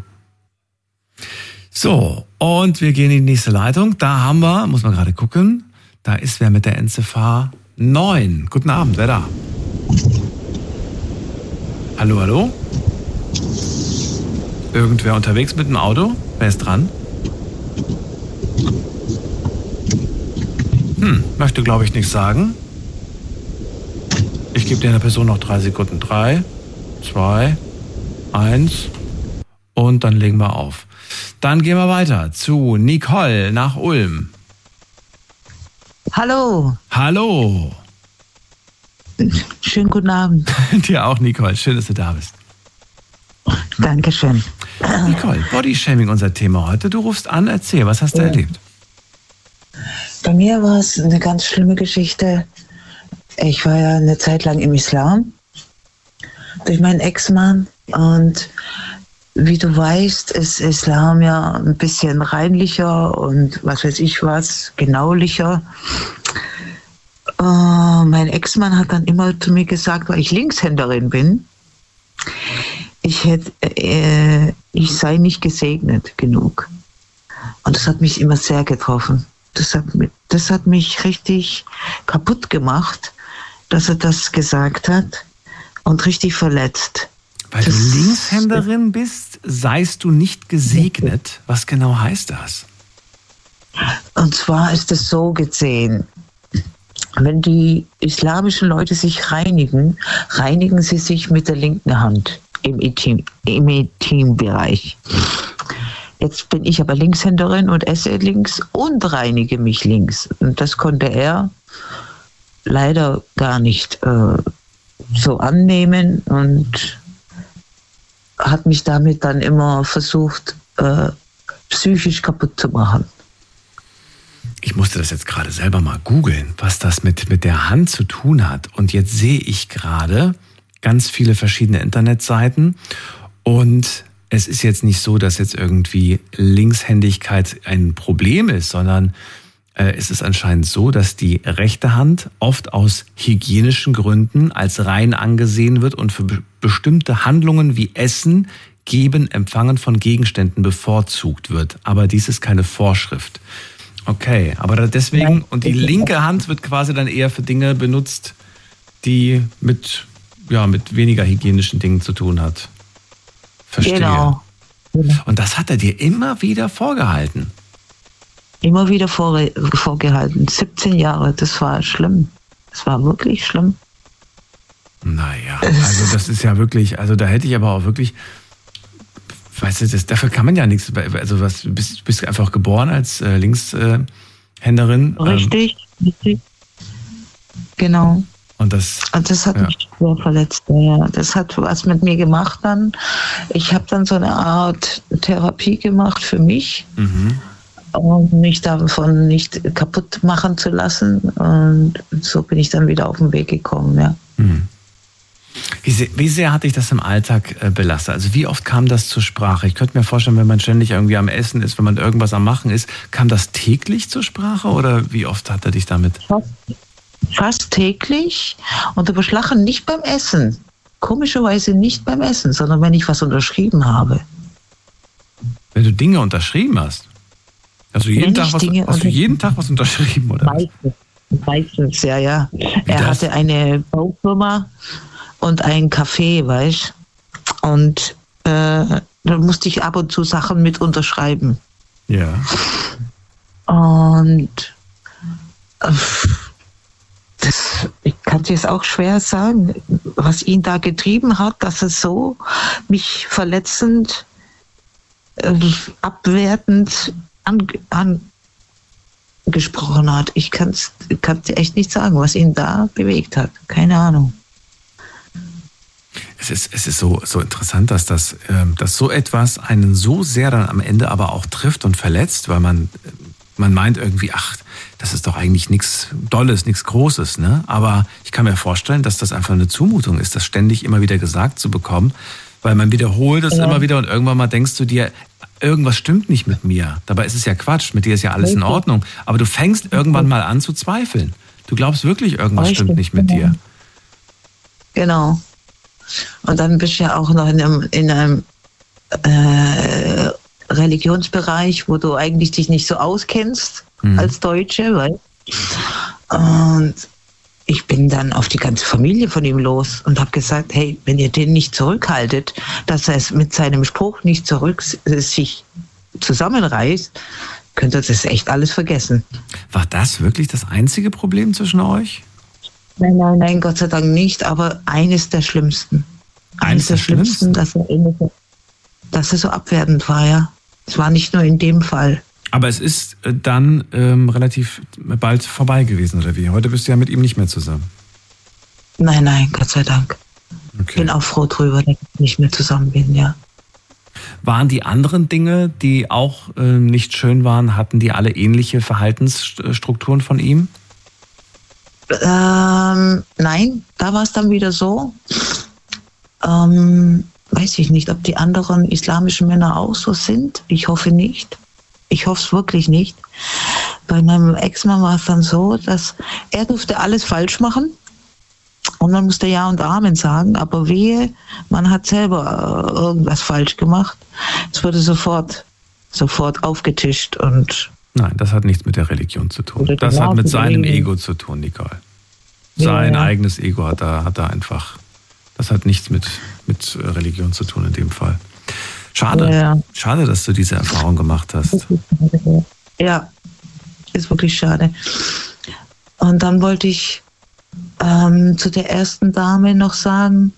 So, und wir gehen in die nächste Leitung. Da haben wir, muss man gerade gucken, da ist wer mit der Endziffer neun. Guten Abend, wer da? Hallo, hallo? Irgendwer unterwegs mit dem Auto? Wer ist dran? Hm, möchte glaube ich nicht sagen. Ich gebe der Person noch drei Sekunden. Drei, zwei, eins und dann legen wir auf. Dann gehen wir weiter zu Nicole nach Ulm. Hallo. Hallo. Schönen guten Abend. Dir auch, Nicole. Schön, dass du da bist. Dankeschön. Nicole, Bodyshaming unser Thema heute. Du rufst an, erzähl, was hast du ja. erlebt? Bei mir war es eine ganz schlimme Geschichte. Ich war ja eine Zeit lang im Islam durch meinen Ex-Mann und wie du weißt, ist Islam ja ein bisschen reinlicher und was weiß ich was, genaulicher. Äh, mein Ex-Mann hat dann immer zu mir gesagt, weil ich Linkshänderin bin, ich, hätte, äh, ich sei nicht gesegnet genug. Und das hat mich immer sehr getroffen. Das hat, das hat mich richtig kaputt gemacht, dass er das gesagt hat und richtig verletzt. Weil das du Linkshänderin bist, seist du nicht gesegnet. Was genau heißt das? Und zwar ist es so gesehen, wenn die islamischen Leute sich reinigen, reinigen sie sich mit der linken Hand im Intim, im Intimbereich. Jetzt bin ich aber Linkshänderin und esse links und reinige mich links. Und das konnte er leider gar nicht äh, so annehmen und hat mich damit dann immer versucht, äh, psychisch kaputt zu machen. Ich musste das jetzt gerade selber mal googeln, was das mit, mit der Hand zu tun hat. Und jetzt sehe ich gerade ganz viele verschiedene Internetseiten und es ist jetzt nicht so, dass jetzt irgendwie Linkshändigkeit ein Problem ist, sondern äh, es ist anscheinend so, dass die rechte Hand oft aus hygienischen Gründen als rein angesehen wird und für be- bestimmte Handlungen wie Essen, Geben, Empfangen von Gegenständen bevorzugt wird. Aber dies ist keine Vorschrift. Okay, aber deswegen, und die linke Hand wird quasi dann eher für Dinge benutzt, die mit, ja, mit weniger hygienischen Dingen zu tun hat. Verstehe. Genau. Und das hat er dir immer wieder vorgehalten? Immer wieder vor, vorgehalten. siebzehn Jahre, das war schlimm. Das war wirklich schlimm. Naja, also das ist ja wirklich, also da hätte ich aber auch wirklich, weißt du, das, dafür kann man ja nichts, also was, du bist, bist einfach geboren als äh, Linkshänderin. Äh, richtig, ähm, richtig. Genau. Und das, und das hat ja. mich schwer verletzt. Ja. Das hat was mit mir gemacht dann. Ich habe dann so eine Art Therapie gemacht für mich. Mhm. um mich davon nicht kaputt machen zu lassen. Und so bin ich dann wieder auf den Weg gekommen, ja. Hm. Wie sehr, wie sehr hat dich das im Alltag äh, belastet? Also wie oft kam das zur Sprache? Ich könnte mir vorstellen, wenn man ständig irgendwie am Essen ist, wenn man irgendwas am Machen ist, kam das täglich zur Sprache oder wie oft hat er dich damit? Fast, fast täglich und überschlagen nicht beim Essen. Komischerweise nicht beim Essen, sondern wenn ich was unterschrieben habe. Wenn du Dinge unterschrieben hast? Hast du jeden, Tag was, Dinge hast du jeden Tag was unterschrieben, oder? Meistens, meistens ja, ja. Wie er das? hatte eine Baufirma und ein Café, weißt du? Und äh, da musste ich ab und zu Sachen mit unterschreiben. Ja. Und äh, das, ich kann dir jetzt auch schwer sagen, was ihn da getrieben hat, dass er so mich verletzend, äh, abwertend an, angesprochen hat. Ich kann es dir echt nicht sagen, was ihn da bewegt hat. Keine Ahnung. Es ist, es ist so, so interessant, dass, das, ähm, dass so etwas einen so sehr dann am Ende aber auch trifft und verletzt, weil man, man meint irgendwie, ach, das ist doch eigentlich nichts Dolles, nichts Großes, ne? Aber ich kann mir vorstellen, dass das einfach eine Zumutung ist, das ständig immer wieder gesagt zu bekommen, weil man wiederholt es ja. immer wieder und irgendwann mal denkst du dir, irgendwas stimmt nicht mit mir. Dabei ist es ja Quatsch, mit dir ist ja alles in Ordnung. Aber du fängst irgendwann mal an zu zweifeln. Du glaubst wirklich, irgendwas stimmt nicht mit dir. Genau. Und dann bist du ja auch noch in einem, in einem äh, Religionsbereich, wo du eigentlich dich nicht so auskennst mhm. als Deutsche. Weil, und ich bin dann auf die ganze Familie von ihm los und habe gesagt, hey, wenn ihr den nicht zurückhaltet, dass er es mit seinem Spruch nicht zurück sich zusammenreißt, könnt ihr das echt alles vergessen. War das wirklich das einzige Problem zwischen euch? Nein, nein, nein, Gott sei Dank nicht, aber eines der schlimmsten. Eines, eines der, der schlimmsten, dass er, dass er so abwertend war, ja. Es war nicht nur in dem Fall. Aber es ist dann ähm, relativ bald vorbei gewesen, oder wie? Heute bist du ja mit ihm nicht mehr zusammen. Nein, nein, Gott sei Dank. Ich okay. bin auch froh drüber, dass ich nicht mehr zusammen bin, ja. Waren die anderen Dinge, die auch äh, nicht schön waren, hatten die alle ähnliche Verhaltensstrukturen von ihm? Ähm, nein, da war es dann wieder so. Ähm, weiß ich nicht, ob die anderen islamischen Männer auch so sind. Ich hoffe nicht. Ich hoffe es wirklich nicht. Bei meinem Ex-Mann war es dann so, dass er durfte alles falsch machen und man musste Ja und Amen sagen, aber wehe, man hat selber irgendwas falsch gemacht. Es wurde sofort, sofort aufgetischt und... Nein, das hat nichts mit der Religion zu tun. Das hat mit seinem Ego zu tun, Nicole. Sein ja. eigenes Ego hat da, hat da einfach... Das hat nichts mit, mit Religion zu tun in dem Fall. Schade. Ja. Schade, dass du diese Erfahrung gemacht hast. Ja, ist wirklich schade. Und dann wollte ich ähm, zu der ersten Dame noch sagen,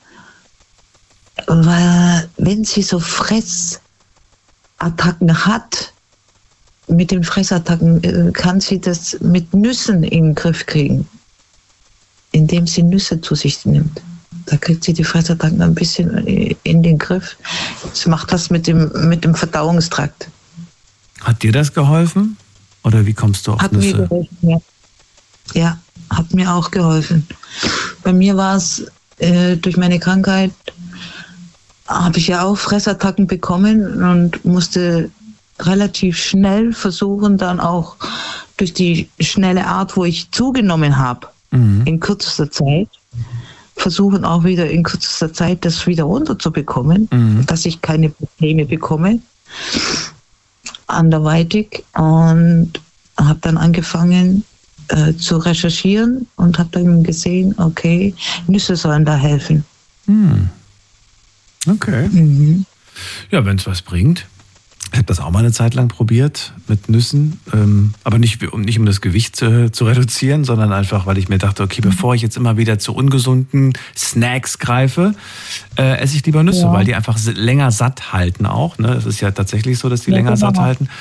weil wenn sie so Fressattacken hat, mit den Fressattacken äh, kann sie das mit Nüssen in den Griff kriegen, indem sie Nüsse zu sich nimmt. Da kriegt sie die Fressattacken ein bisschen in den Griff. Sie macht das mit dem, mit dem Verdauungstrakt. Hat dir das geholfen? Oder wie kommst du auf hat Nüsse? Mir geholfen, ja. ja, hat mir auch geholfen. Bei mir war es äh, durch meine Krankheit, habe ich ja auch Fressattacken bekommen und musste relativ schnell versuchen, dann auch durch die schnelle Art, wo ich zugenommen habe, mhm. in kürzester Zeit, versuchen auch wieder in kürzester Zeit das wieder runterzubekommen, mhm. dass ich keine Probleme bekomme, anderweitig, und habe dann angefangen äh, zu recherchieren und habe dann gesehen, okay, Nüsse sollen da helfen. Mhm. Okay. Mhm. Ja, wenn es was bringt. Ich habe das auch mal eine Zeit lang probiert mit Nüssen, ähm, aber nicht um, nicht um das Gewicht zu, zu reduzieren, sondern einfach, weil ich mir dachte, okay, bevor ich jetzt immer wieder zu ungesunden Snacks greife, äh, esse ich lieber Nüsse, ja. weil die einfach länger satt halten auch. Ne? Es ist ja tatsächlich so, dass die ja, länger genau. satt halten.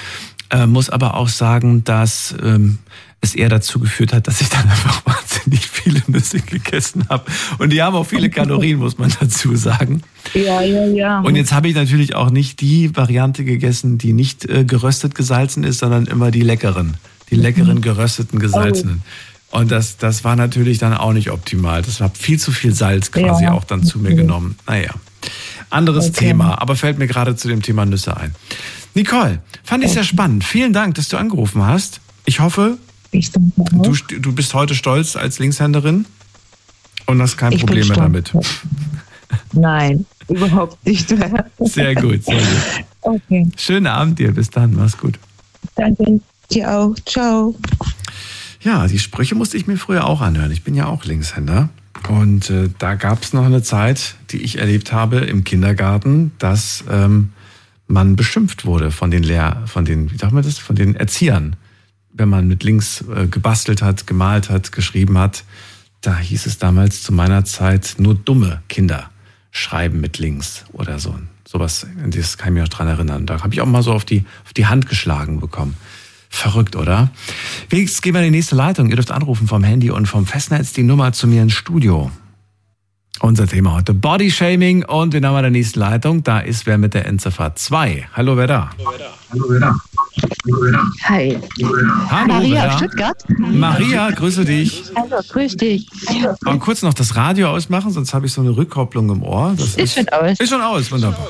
Äh, muss aber auch sagen, dass ähm, es eher dazu geführt hat, dass ich dann einfach wahnsinnig viele Nüsse gegessen habe. Und die haben auch viele Kalorien, muss man dazu sagen. Ja, ja, ja. Und jetzt habe ich natürlich auch nicht die Variante gegessen, die nicht äh, geröstet gesalzen ist, sondern immer die leckeren. Die leckeren gerösteten gesalzenen. Oh. Und das, das war natürlich dann auch nicht optimal. Das war viel zu viel Salz quasi ja. auch dann zu mir genommen. Naja, anderes okay. Thema. Aber fällt mir gerade zu dem Thema Nüsse ein. Nicole, fand ich sehr spannend. Vielen Dank, dass du angerufen hast. Ich hoffe, ich du, du bist heute stolz als Linkshänderin und hast kein Problem mehr damit. Nein, überhaupt nicht. Sehr gut, sehr gut. Okay. Schönen Abend dir. Bis dann. Mach's gut. Danke. Dir auch. Ciao. Ja, die Sprüche musste ich mir früher auch anhören. Ich bin ja auch Linkshänder. Und äh, da gab es noch eine Zeit, die ich erlebt habe im Kindergarten, dass ähm, man beschimpft wurde von den Lehr, von den, wie sagt man das, von den Erziehern, wenn man mit links äh, gebastelt hat, gemalt hat, geschrieben hat. Da hieß es damals zu meiner Zeit, nur dumme Kinder schreiben mit links oder so. Sowas, das kann ich mich noch dran erinnern. Da habe ich auch mal so auf die, auf die Hand geschlagen bekommen. Verrückt, oder? Jetzt gehen wir in die nächste Leitung. Ihr dürft anrufen vom Handy und vom Festnetz die Nummer zu mir ins Studio. Unser Thema heute Bodyshaming und wir haben wir der nächsten Leitung. Da ist wer mit der Endziffer zwei. Hallo, wer da? Hallo, wer da? Hi. Hallo, Maria wer aus da? Stuttgart. Maria, grüße dich. Hallo, grüß dich. Aber kurz noch das Radio ausmachen, sonst habe ich so eine Rückkopplung im Ohr. Das ist, ist schon aus. Ist schon aus, wunderbar.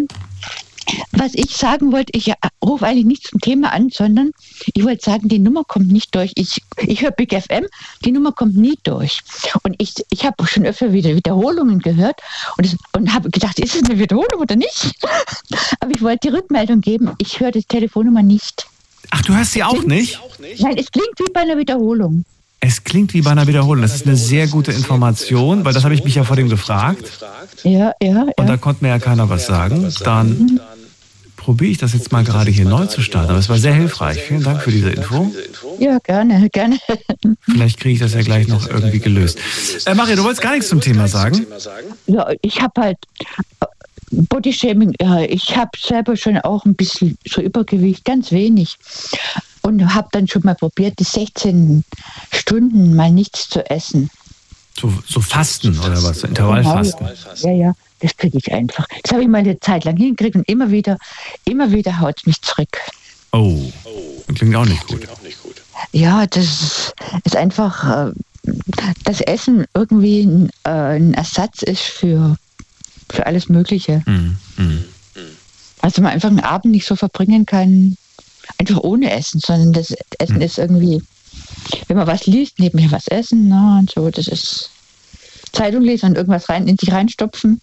Was ich sagen wollte, ich rufe eigentlich nicht zum Thema an, sondern ich wollte sagen, die Nummer kommt nicht durch. Ich, ich höre Big F M, die Nummer kommt nie durch. Und ich, ich habe schon öfter wieder Wiederholungen gehört und, es, und habe gedacht, ist es eine Wiederholung oder nicht? Aber ich wollte die Rückmeldung geben, ich höre die Telefonnummer nicht. Ach, du hörst sie auch nicht? Nein, es klingt wie bei einer Wiederholung. Es klingt wie bei einer Wiederholung. Das ist eine sehr gute Information, weil das habe ich mich ja vor dem gefragt. Ja, ja, ja. Und da konnte mir ja keiner was sagen. Dann probiere ich das jetzt mal gerade hier neu zu starten. Aber es war sehr hilfreich. Vielen Dank für diese Info. Ja, gerne, gerne. Vielleicht kriege ich das ja gleich noch irgendwie gelöst. Äh, Maria, du wolltest gar nichts zum Thema sagen? Ja, ich habe halt Bodyshaming, ja, ich habe selber schon auch ein bisschen so Übergewicht, ganz wenig. Und habe dann schon mal probiert, die sechzehn Stunden mal nichts zu essen. So, so Fasten oder was? So Intervallfasten? Ja, ja, das kriege ich einfach. Das habe ich mal eine Zeit lang hingekriegt und immer wieder, immer wieder haut es mich zurück. Oh, das klingt auch nicht gut. Ja, das ist einfach, das Essen irgendwie ein, ein Ersatz ist für, für alles Mögliche. Mm, mm. Also man einfach einen Abend nicht so verbringen kann, einfach ohne Essen, sondern das Essen hm. ist irgendwie, wenn man was liest, nebenher was essen, na, und so, das ist Zeitung lesen und irgendwas rein, in sich reinstopfen.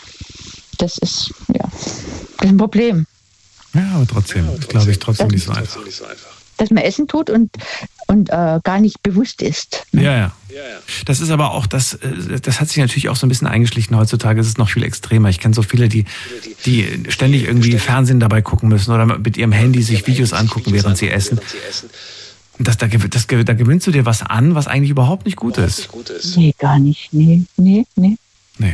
Das ist, ja, das ist ein Problem. Ja, aber trotzdem, ja, trotzdem glaube ich, trotzdem nicht so einfach. Dass man Essen tut und, und äh, gar nicht bewusst ist. Ne? Ja, ja. Das ist aber auch, das, das hat sich natürlich auch so ein bisschen eingeschlichen. Heutzutage ist es noch viel extremer. Ich kenne so viele, die, die ständig irgendwie Fernsehen dabei gucken müssen oder mit ihrem Handy sich Videos angucken, während sie essen. Das, da, das, da gewinnst du dir was an, was eigentlich überhaupt nicht gut ist. Nee, gar nicht. Nee, nee, nee. Nee.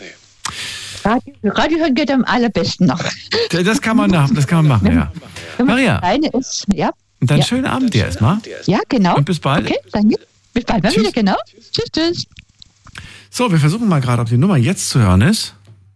Radio, Radio hören geht am allerbesten noch. Das kann man, das kann man machen, ja. Wenn man Maria, alleine ist, ja. und dann ja. schönen Abend dir erstmal. Ja, genau. Und bis bald. Okay, danke. Bis bald mal wieder, genau. Tschüss, tschüss. So, wir versuchen mal gerade, ob die Nummer jetzt zu hören ist.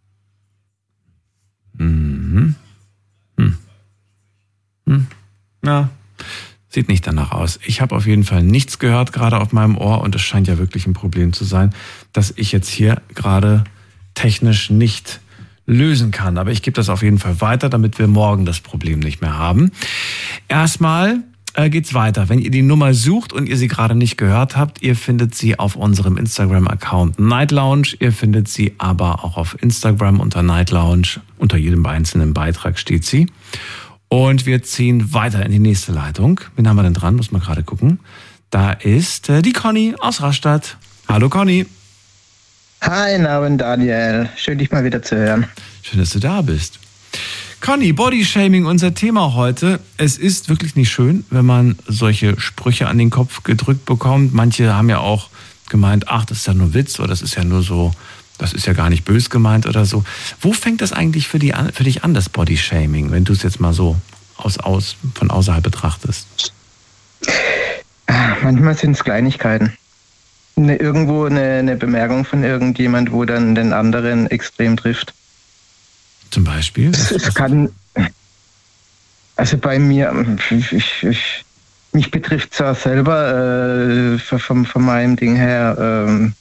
Mhm. Hm. Hm. Ja, sieht nicht danach aus. Ich habe auf jeden Fall nichts gehört gerade auf meinem Ohr und es scheint ja wirklich ein Problem zu sein, dass ich jetzt hier gerade technisch nicht lösen kann. Aber ich gebe das auf jeden Fall weiter, damit wir morgen das Problem nicht mehr haben. Erstmal äh, geht's weiter. Wenn ihr die Nummer sucht und ihr sie gerade nicht gehört habt, ihr findet sie auf unserem Instagram-Account Night Lounge. Ihr findet sie aber auch auf Instagram unter Night Lounge. Unter jedem einzelnen Beitrag steht sie. Und wir ziehen weiter in die nächste Leitung. Wen haben wir denn dran? Muss man gerade gucken. Da ist äh, die Conny aus Rastatt. Hallo Conny. Hi, Namen Daniel. Schön, dich mal wieder zu hören. Schön, dass du da bist. Conny, Bodyshaming, unser Thema heute. Es ist wirklich nicht schön, wenn man solche Sprüche an den Kopf gedrückt bekommt. Manche haben ja auch gemeint, ach, das ist ja nur Witz oder das ist ja nur so, das ist ja gar nicht bös gemeint oder so. Wo fängt das eigentlich für, die, für dich an, das Bodyshaming, wenn du es jetzt mal so aus, aus, von außerhalb betrachtest? Manchmal sind es Kleinigkeiten. Eine, irgendwo eine, eine Bemerkung von irgendjemand, wo dann den anderen extrem trifft. Zum Beispiel? Es, es kann, also bei mir, ich, ich, ich, mich betrifft zwar selber äh, von, von meinem Ding her, äh,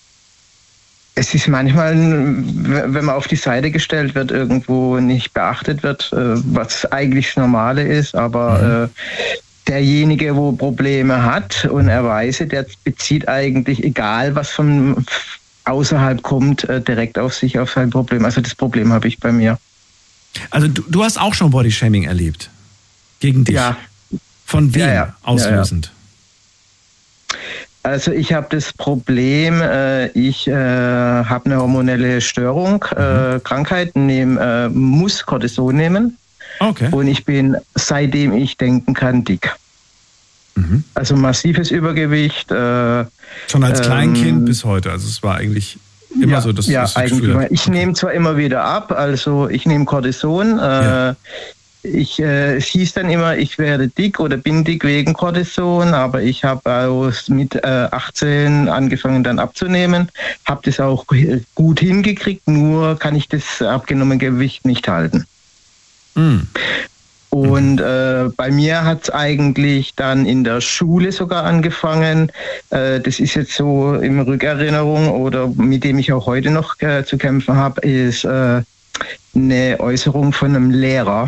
es ist manchmal, wenn man auf die Seite gestellt wird, irgendwo nicht beachtet wird, äh, was eigentlich das Normale ist, aber mhm. äh, derjenige, wo Probleme hat und er weiß, der bezieht eigentlich, egal was von außerhalb kommt, direkt auf sich, auf sein Problem. Also das Problem habe ich bei mir. Also du, du hast auch schon Bodyshaming erlebt? Gegen dich? Ja. Von wem ja, ja. auslösend? Ja, ja. Also ich habe das Problem, äh, ich äh, habe eine hormonelle Störung, mhm. äh, Krankheit, nehm, äh, muss Cortison nehmen. Okay. Und ich bin, seitdem ich denken kann, dick. Mhm. Also massives Übergewicht. Äh, Schon als Kleinkind ähm, bis heute. Also es war eigentlich immer ja, so, dass ja, das eigentlich Gefühl immer. Ich nehme zwar immer wieder ab, also ich nehme Cortison. Äh, ja. ich, äh, es hieß dann immer, ich werde dick oder bin dick wegen Cortison, aber ich habe mit äh, achtzehn angefangen dann abzunehmen, habe das auch gut hingekriegt, nur kann ich das abgenommene Gewicht nicht halten. Mhm. Und äh, bei mir hat es eigentlich dann in der Schule sogar angefangen. Äh, das ist jetzt so in Rückerinnerung oder mit dem ich auch heute noch äh, zu kämpfen habe, ist äh, eine Äußerung von einem Lehrer,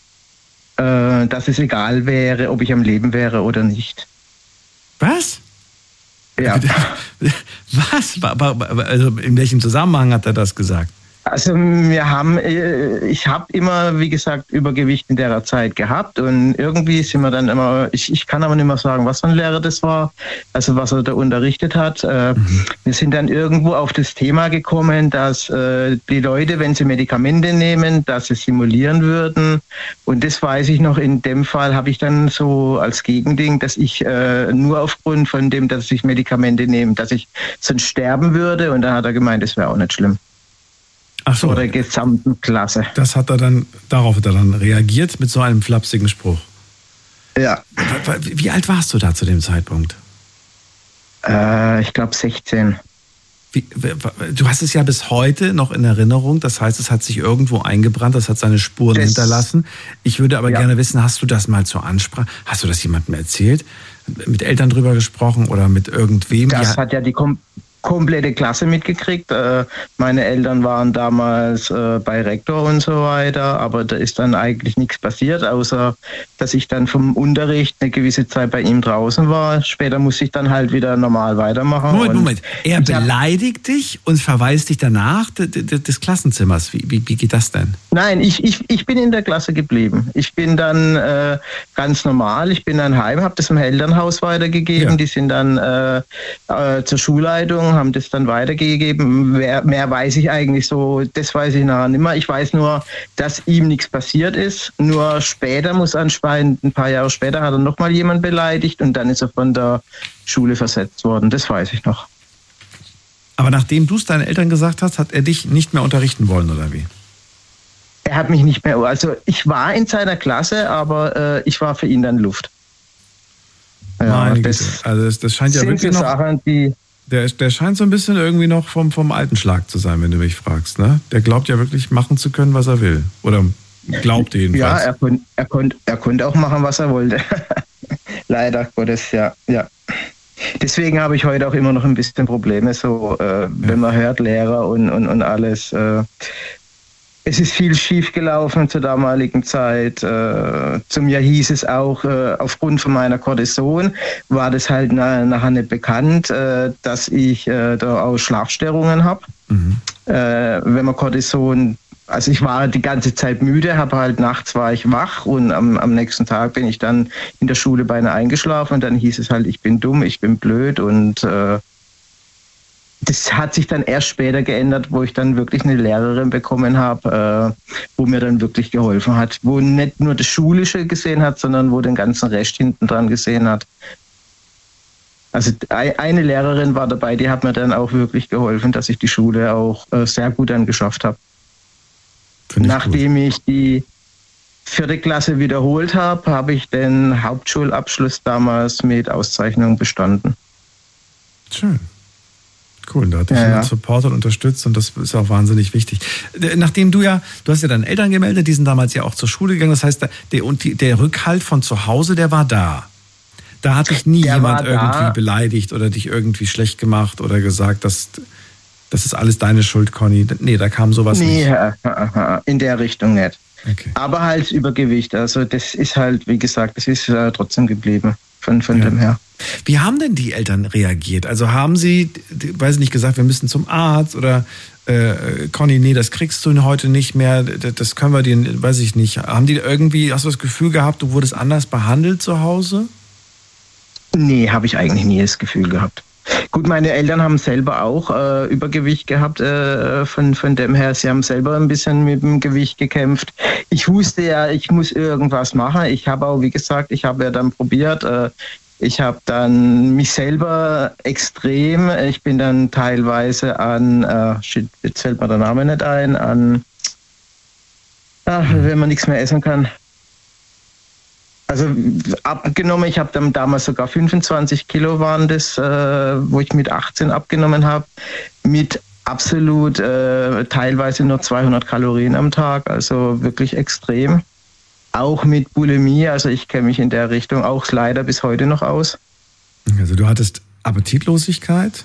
äh, dass es egal wäre, ob ich am Leben wäre oder nicht. Was? Ja. Was? Also in welchem Zusammenhang hat er das gesagt? Also wir haben, ich habe immer, wie gesagt, Übergewicht in der Zeit gehabt und irgendwie sind wir dann immer, ich, ich kann aber nicht mehr sagen, was für ein Lehrer das war, also was er da unterrichtet hat. Mhm. Wir sind dann irgendwo auf das Thema gekommen, dass äh, die Leute, wenn sie Medikamente nehmen, dass sie simulieren würden, und das weiß ich noch, in dem Fall habe ich dann so als Gegending, dass ich äh, nur aufgrund von dem, dass ich Medikamente nehme, dass ich sonst sterben würde, und dann hat er gemeint, das wäre auch nicht schlimm. Ach so, vor der gesamten Klasse. Das hat er dann, darauf hat er dann reagiert mit so einem flapsigen Spruch. Ja. Wie alt warst du da zu dem Zeitpunkt? Äh, ich glaube sechzehn. Wie, du hast es ja bis heute noch in Erinnerung, das heißt, es hat sich irgendwo eingebrannt, das hat seine Spuren das, hinterlassen. Ich würde aber ja. gerne wissen, hast du das mal zur Ansprache, hast du das jemandem erzählt, mit Eltern drüber gesprochen oder mit irgendwem? Das ja, hat ja die Kom- komplette Klasse mitgekriegt. Äh, meine Eltern waren damals äh, bei Rektor und so weiter, aber da ist dann eigentlich nichts passiert, außer dass ich dann vom Unterricht eine gewisse Zeit bei ihm draußen war. Später musste ich dann halt wieder normal weitermachen. Moment, Moment. Er beleidigt dich und verweist dich danach d- d- des Klassenzimmers. Wie, wie, wie geht das denn? Nein, ich, ich, ich bin in der Klasse geblieben. Ich bin dann äh, ganz normal, ich bin dann heim, habe das im Elternhaus weitergegeben. Ja. Die sind dann äh, äh, zur Schulleitung, haben das dann weitergegeben. Mehr, mehr weiß ich eigentlich so, das weiß ich nachher nicht mehr. Ich weiß nur, dass ihm nichts passiert ist. Nur später muss anscheinend, ein paar Jahre später, hat er nochmal jemand beleidigt und dann ist er von der Schule versetzt worden. Das weiß ich noch. Aber nachdem du es deinen Eltern gesagt hast, hat er dich nicht mehr unterrichten wollen, oder wie? Er hat mich nicht mehr, also ich war in seiner Klasse, aber äh, ich war für ihn dann Luft. Ja, das, also das, das scheint ja wirklich noch... Sachen, die Der, der scheint so ein bisschen irgendwie noch vom, vom alten Schlag zu sein, wenn du mich fragst. Ne? Der glaubt ja wirklich machen zu können, was er will. Oder glaubt jedenfalls. Ja, er konnte er konnt, er konnt auch machen, was er wollte. Leider Gottes, ja. ja. Deswegen habe ich heute auch immer noch ein bisschen Probleme, so äh, ja. wenn man hört, Lehrer und, und, und alles. Äh, Es ist viel schief gelaufen zur damaligen Zeit. Äh, zum Jahr hieß es auch, äh, aufgrund von meiner Cortison war das halt na, nachher nicht bekannt, äh, dass ich äh, da auch Schlafstörungen habe. Mhm. Äh, wenn man Cortison, also ich war die ganze Zeit müde, habe halt nachts war ich wach und am, am nächsten Tag bin ich dann in der Schule beinahe eingeschlafen und dann hieß es halt, ich bin dumm, ich bin blöd und äh, das hat sich dann erst später geändert, wo ich dann wirklich eine Lehrerin bekommen habe, äh, wo mir dann wirklich geholfen hat, wo nicht nur das Schulische gesehen hat, sondern wo den ganzen Rest hinten dran gesehen hat. Also eine Lehrerin war dabei, die hat mir dann auch wirklich geholfen, dass ich die Schule auch äh, sehr gut dann geschafft habe. Nachdem ich die vierte Klasse wiederholt habe, habe ich den Hauptschulabschluss damals mit Auszeichnung bestanden. Schön. Cool, da hat dich ja, jemand ja. supportet und unterstützt und das ist auch wahnsinnig wichtig. Nachdem du ja, du hast ja deine Eltern gemeldet, die sind damals ja auch zur Schule gegangen, das heißt, der, und die, der Rückhalt von zu Hause, der war da. Da hat dich nie der jemand irgendwie da. beleidigt oder dich irgendwie schlecht gemacht oder gesagt, dass das ist alles deine Schuld, Conny. Nee, da kam sowas nee, nicht. Nee, in der Richtung nicht. Okay. Aber halt Übergewicht, also das ist halt, wie gesagt, das ist äh, trotzdem geblieben von, von ja. dem her. Wie haben denn die Eltern reagiert? Also haben sie, weiß ich nicht, gesagt, wir müssen zum Arzt oder äh, Conny, nee, das kriegst du heute nicht mehr, das können wir dir, weiß ich nicht. Haben die irgendwie, hast du das Gefühl gehabt, du wurdest anders behandelt zu Hause? Nee, habe ich eigentlich nie das Gefühl gehabt. Gut, meine Eltern haben selber auch äh, Übergewicht gehabt, äh, von, von dem her, sie haben selber ein bisschen mit dem Gewicht gekämpft. Ich wusste ja, ich muss irgendwas machen. Ich habe auch, wie gesagt, ich habe ja dann probiert, äh, ich habe dann mich selber extrem, ich bin dann teilweise an, äh, shit, jetzt fällt mir der Name nicht ein, an, ach, wenn man nichts mehr essen kann. Also abgenommen, ich habe dann damals sogar fünfundzwanzig Kilo waren das, äh, wo ich mit achtzehn abgenommen habe, mit absolut äh, teilweise nur zweihundert Kalorien am Tag, also wirklich extrem. Auch mit Bulimie, also ich kenne mich in der Richtung auch leider bis heute noch aus. Also du hattest Appetitlosigkeit?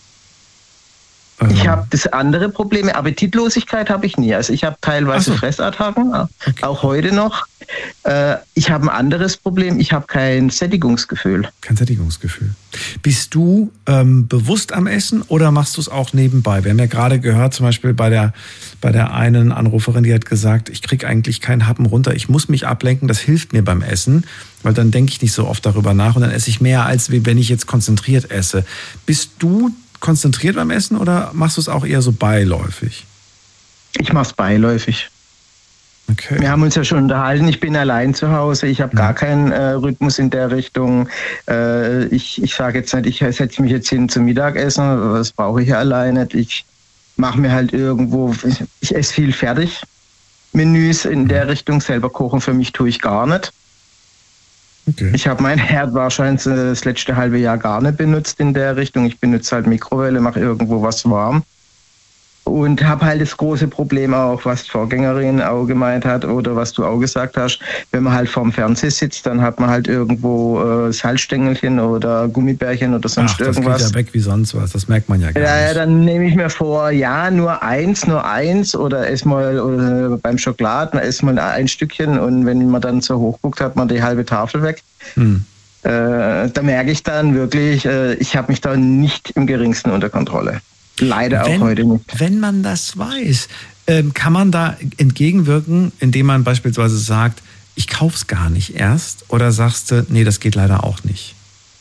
Ich habe das andere Problem, Appetitlosigkeit habe ich nie. Also ich habe teilweise so. Fressattacken, Okay. auch heute noch. Äh, ich habe ein anderes Problem, ich habe kein Sättigungsgefühl. Kein Sättigungsgefühl. Bist du ähm, bewusst am Essen oder machst du es auch nebenbei? Wir haben ja gerade gehört, zum Beispiel bei der, bei der einen Anruferin, die hat gesagt, ich kriege eigentlich keinen Happen runter, ich muss mich ablenken, das hilft mir beim Essen, weil dann denke ich nicht so oft darüber nach und dann esse ich mehr, als wenn ich jetzt konzentriert esse. Bist du konzentriert beim Essen oder machst du es auch eher so beiläufig? Ich mache es beiläufig. Okay. Wir haben uns ja schon unterhalten, ich bin allein zu Hause, ich habe gar keinen äh, Rhythmus in der Richtung. Äh, ich ich sage jetzt nicht, ich setze mich jetzt hin zum Mittagessen, das brauche ich ja alleine nicht. Ich mache mir halt irgendwo, ich, ich esse viel Fertigmenüs in der Richtung, selber kochen für mich tue ich gar nicht. Okay. Ich habe mein Herd wahrscheinlich das letzte halbe Jahr gar nicht benutzt in der Richtung. Ich benutze halt Mikrowelle, mache irgendwo was warm. Und habe halt das große Problem auch, was die Vorgängerin auch gemeint hat oder was du auch gesagt hast, wenn man halt vorm Fernseher sitzt, dann hat man halt irgendwo äh, Salzstängelchen oder Gummibärchen oder sonst Ach, das irgendwas. geht ja weg wie sonst was, das merkt man ja gar ja, nicht. Ja, dann nehme ich mir vor, ja, nur eins, nur eins oder ess mal oder beim Schokoladen, ess mal ein Stückchen und wenn man dann so hochguckt, hat man die halbe Tafel weg. Hm. Äh, da merke ich dann wirklich, äh, ich habe mich da nicht im geringsten unter Kontrolle. Leider wenn, auch heute nicht. Wenn man das weiß, ähm, kann man da entgegenwirken, indem man beispielsweise sagt, ich kauf's gar nicht erst, oder sagst du, nee, das geht leider auch nicht?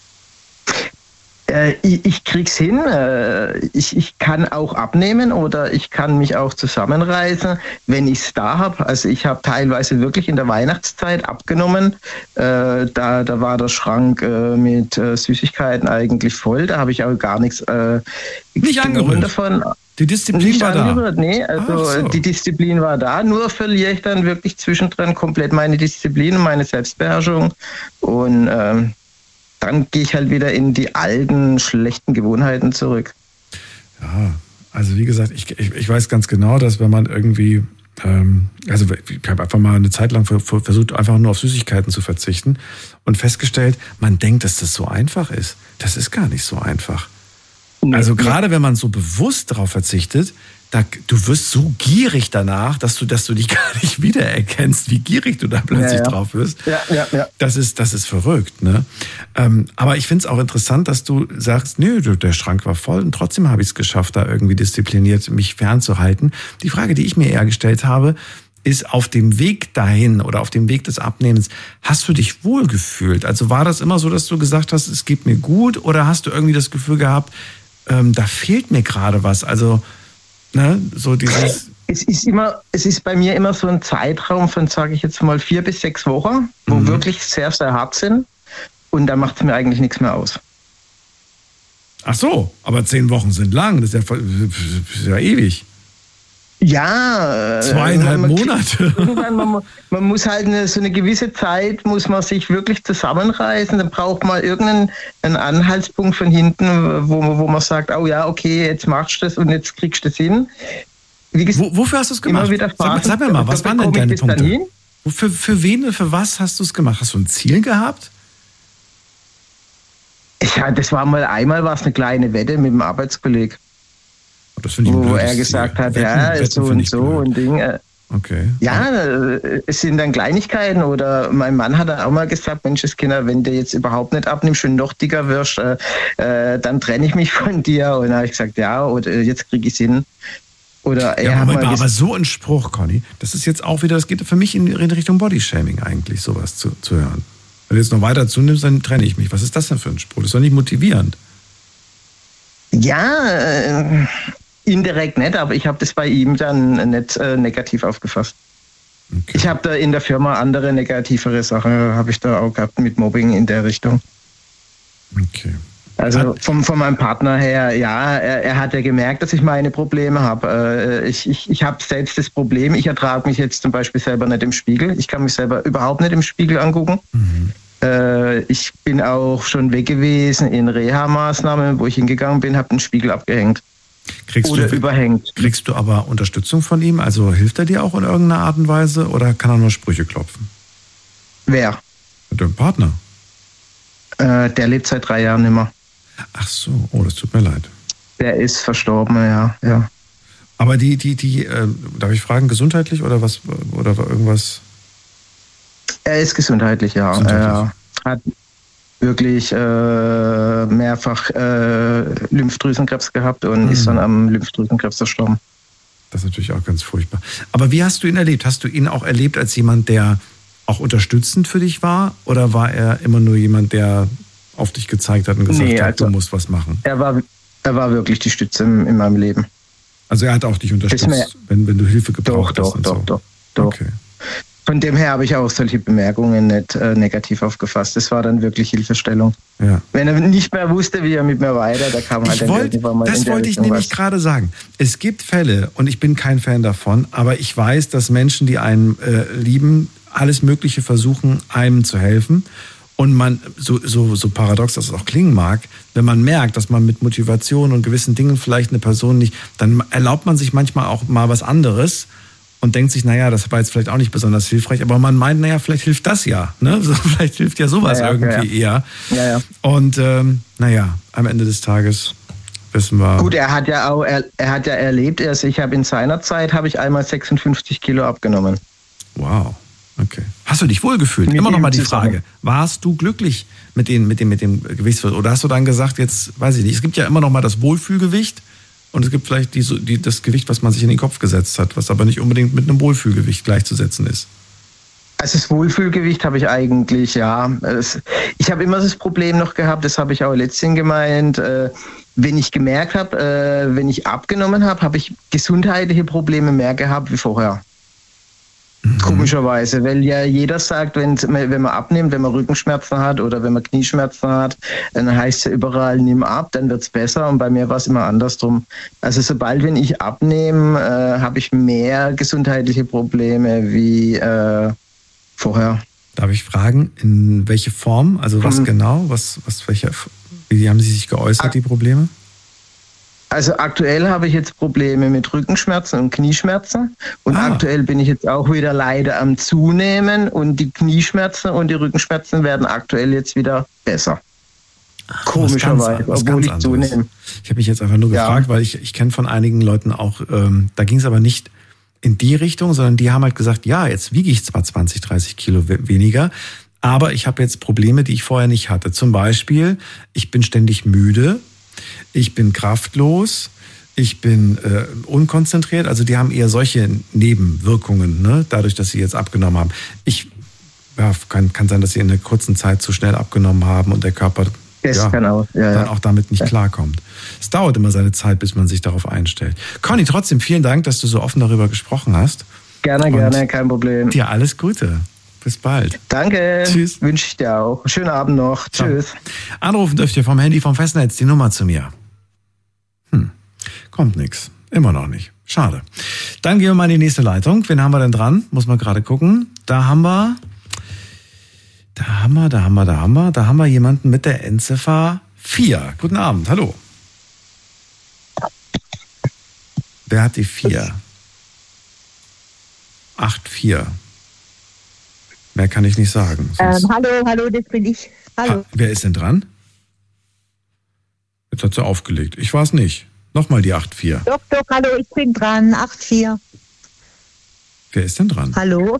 Äh, ich, ich krieg's hin. Äh, ich, ich kann auch abnehmen oder ich kann mich auch zusammenreißen, wenn ich's da habe. Also ich habe teilweise wirklich in der Weihnachtszeit abgenommen. Äh, da, da war der Schrank äh, mit äh, Süßigkeiten eigentlich voll. Da habe ich auch gar nichts äh, nicht angerührt davon. Die Disziplin nicht war angerührt, da? Nee, also so. Die Disziplin war da. Nur verliere ich dann wirklich zwischendrin komplett meine Disziplin und meine Selbstbeherrschung. Und ähm, dann gehe ich halt wieder in die alten, schlechten Gewohnheiten zurück. Ja, also wie gesagt, ich, ich, ich weiß ganz genau, dass wenn man irgendwie, ähm, also ich habe einfach mal eine Zeit lang versucht, einfach nur auf Süßigkeiten zu verzichten und festgestellt, man denkt, dass das so einfach ist. Das ist gar nicht so einfach. Also gerade wenn man so bewusst darauf verzichtet, da, du wirst so gierig danach, dass du, dass du dich gar nicht wiedererkennst, wie gierig du da plötzlich ja, ja. drauf wirst. Ja, ja, ja. Das ist, das ist verrückt, ne? Ähm, aber ich finde es auch interessant, dass du sagst, nö, der Schrank war voll und trotzdem habe ich es geschafft, da irgendwie diszipliniert mich fernzuhalten. Die Frage, die ich mir eher gestellt habe, ist auf dem Weg dahin oder auf dem Weg des Abnehmens, hast du dich wohlgefühlt? Also war das immer so, dass du gesagt hast, es geht mir gut, oder hast du irgendwie das Gefühl gehabt, ähm, da fehlt mir gerade was? Also Ne, so dieses es ist immer, es ist bei mir immer so ein Zeitraum von, sage ich jetzt mal, vier bis sechs Wochen, wo mhm. wirklich sehr, sehr hart sind. Und da macht es mir eigentlich nichts mehr aus. Ach so, aber zehn Wochen sind lang, das ist ja, das ist ja ewig. Ja. Zweieinhalb man, Monate. Man, man muss halt eine, so eine gewisse Zeit, muss man sich wirklich zusammenreißen. Dann braucht man irgendeinen einen Anhaltspunkt von hinten, wo, wo man sagt, oh ja, okay, jetzt machst du das und jetzt kriegst du das hin. Wie gesagt, wo, wofür hast du es gemacht? Sag, sag mir mal, was waren denn deine Punkte? Für, für wen, für was hast du es gemacht? Hast du ein Ziel gehabt? Ja, das war mal einmal was eine kleine Wette mit dem Arbeitskollegen. Das ich wo er gesagt hat, Wetten, ja, Wetten so und so blöd. Und Ding. Okay. Ja, es sind dann Kleinigkeiten oder mein Mann hat auch mal gesagt, Mensch, Kinder, wenn du jetzt überhaupt nicht abnimmst und noch dicker wirst, äh, äh, dann trenne ich mich von dir. Und dann habe ich gesagt, ja, oder jetzt kriege ich es hin. Oder er ja, hat Moment, mal aber so ein Spruch, Conny, das ist jetzt auch wieder, das geht für mich in Richtung Bodyshaming eigentlich, sowas zu, zu hören. Wenn du jetzt noch weiter zunimmst, dann trenne ich mich. Was ist das denn für ein Spruch? Das ist doch nicht motivierend. Ja, äh, indirekt nicht, aber ich habe das bei ihm dann nicht äh, negativ aufgefasst. Okay. Ich habe da in der Firma andere negativere Sachen, habe ich da auch gehabt mit Mobbing in der Richtung. Okay. Also vom, von meinem Partner her, ja, er, er hat ja gemerkt, dass ich meine Probleme habe. Ich, ich, ich habe selbst das Problem, ich ertrage mich jetzt zum Beispiel selber nicht im Spiegel. Ich kann mich selber überhaupt nicht im Spiegel angucken. Mhm. Ich bin auch schon weg gewesen in Reha-Maßnahmen, wo ich hingegangen bin, habe den Spiegel abgehängt. Kriegst oder du, überhängt. Kriegst du aber Unterstützung von ihm? Also hilft er dir auch in irgendeiner Art und Weise oder kann er nur Sprüche klopfen? Wer? Dein Partner. Äh, der lebt seit drei Jahren nicht mehr. Ach so, oh, das tut mir leid. Der ist verstorben, ja, ja. Aber die, die, die, äh, darf ich fragen, gesundheitlich oder was, oder irgendwas? Er ist gesundheitlich, ja. Gesundheitlich. Er hat wirklich äh, mehrfach äh, Lymphdrüsenkrebs gehabt und mhm. ist dann am Lymphdrüsenkrebs verstorben. Das ist natürlich auch ganz furchtbar. Aber wie hast du ihn erlebt? Hast du ihn auch erlebt als jemand, der auch unterstützend für dich war? Oder war er immer nur jemand, der auf dich gezeigt hat und gesagt nee, hat, also, du musst was machen? Er war, er war wirklich die Stütze in, in meinem Leben. Also er hat auch dich unterstützt, wenn, wenn du Hilfe gebraucht doch, hast? Und doch, so. doch, doch, okay. Von dem her habe ich auch solche Bemerkungen nicht äh, negativ aufgefasst. Das war dann wirklich Hilfestellung. Ja. Wenn er nicht mehr wusste, wie er mit mir weiter, da kam halt ich dann wollt, irgendwann mal Das in der wollte ich Richtung nämlich was. gerade sagen. Es gibt Fälle, und ich bin kein Fan davon, aber ich weiß, dass Menschen, die einen äh, lieben, alles Mögliche versuchen, einem zu helfen. Und man, so, so, so paradox das auch klingen mag, wenn man merkt, dass man mit Motivation und gewissen Dingen vielleicht eine Person nicht, dann erlaubt man sich manchmal auch mal was anderes und denkt sich, naja, das war jetzt vielleicht auch nicht besonders hilfreich, aber man meint, naja, vielleicht hilft das ja, ne? So, vielleicht hilft ja sowas ja, ja, irgendwie ja, ja. eher. Ja, ja. Und ähm, naja, am Ende des Tages wissen wir... Gut, er hat ja auch, er, er hat ja erlebt, also ich habe in seiner Zeit, habe ich einmal sechsundfünfzig Kilo abgenommen. Wow. Okay. Hast du dich wohlgefühlt? Mit Immer noch mal die zusammen. Frage. Warst du glücklich mit, den, mit, dem, mit dem Gewichtsverlust? Oder hast du dann gesagt, jetzt weiß ich nicht, es gibt ja immer noch mal das Wohlfühlgewicht und es gibt vielleicht die, die, das Gewicht, was man sich in den Kopf gesetzt hat, was aber nicht unbedingt mit einem Wohlfühlgewicht gleichzusetzen ist. Also das Wohlfühlgewicht habe ich eigentlich, ja. Ich habe immer das Problem noch gehabt, das habe ich auch letztens gemeint, wenn ich gemerkt habe, wenn ich abgenommen habe, habe ich gesundheitliche Probleme mehr gehabt wie vorher. Mhm. Komischerweise, weil ja jeder sagt, wenn, wenn man abnimmt, wenn man Rückenschmerzen hat oder wenn man Knieschmerzen hat, dann heißt es ja überall, nimm ab, dann wird es besser und bei mir war es immer andersrum. Also sobald, wenn ich abnehme, äh, habe ich mehr gesundheitliche Probleme wie äh, vorher. Darf ich fragen, in welche Form, also was mhm. genau, was, was, welche, wie haben Sie sich geäußert, die Probleme? Also aktuell habe ich jetzt Probleme mit Rückenschmerzen und Knieschmerzen und ah. aktuell bin ich jetzt auch wieder leider am Zunehmen und die Knieschmerzen und die Rückenschmerzen werden aktuell jetzt wieder besser. Ach, komischerweise, was obwohl ganz ich zunehme. Ich habe mich jetzt einfach nur gefragt, ja. weil ich, ich kenne von einigen Leuten auch, ähm, da ging es aber nicht in die Richtung, sondern die haben halt gesagt, ja, jetzt wiege ich zwar zwanzig, dreißig Kilo we- weniger, aber ich habe jetzt Probleme, die ich vorher nicht hatte. Zum Beispiel, ich bin ständig müde, ich bin kraftlos, ich bin äh, unkonzentriert. Also die haben eher solche Nebenwirkungen, ne? Dadurch, dass sie jetzt abgenommen haben. Ich ja, kann, kann sein, dass sie in einer kurzen Zeit zu schnell abgenommen haben und der Körper ja, kann auch. Ja, dann ja. auch damit nicht ja. klarkommt. Es dauert immer seine Zeit, bis man sich darauf einstellt. Conny, trotzdem vielen Dank, dass du so offen darüber gesprochen hast. Gerne, und gerne, kein Problem. Dir alles Gute. Bis bald. Danke. Tschüss. Wünsche ich dir auch. Schönen Abend noch. Ciao. Tschüss. Anrufen dürft ihr vom Handy vom Festnetz die Nummer zu mir. Hm. Kommt nix. Immer noch nicht. Schade. Dann gehen wir mal in die nächste Leitung. Wen haben wir denn dran? Muss man gerade gucken. Da haben wir, da haben wir, da haben wir, da haben wir, da haben wir jemanden mit der Endziffer vier. Guten Abend, hallo. Wer hat die vier? acht vier. Mehr kann ich nicht sagen. Ähm, hallo, hallo, das bin ich. Hallo. Ha, wer ist denn dran? Jetzt hat sie aufgelegt. Ich war es nicht. Nochmal die acht vier. Doch, doch, hallo, ich bin dran. acht vier. Wer ist denn dran? Hallo?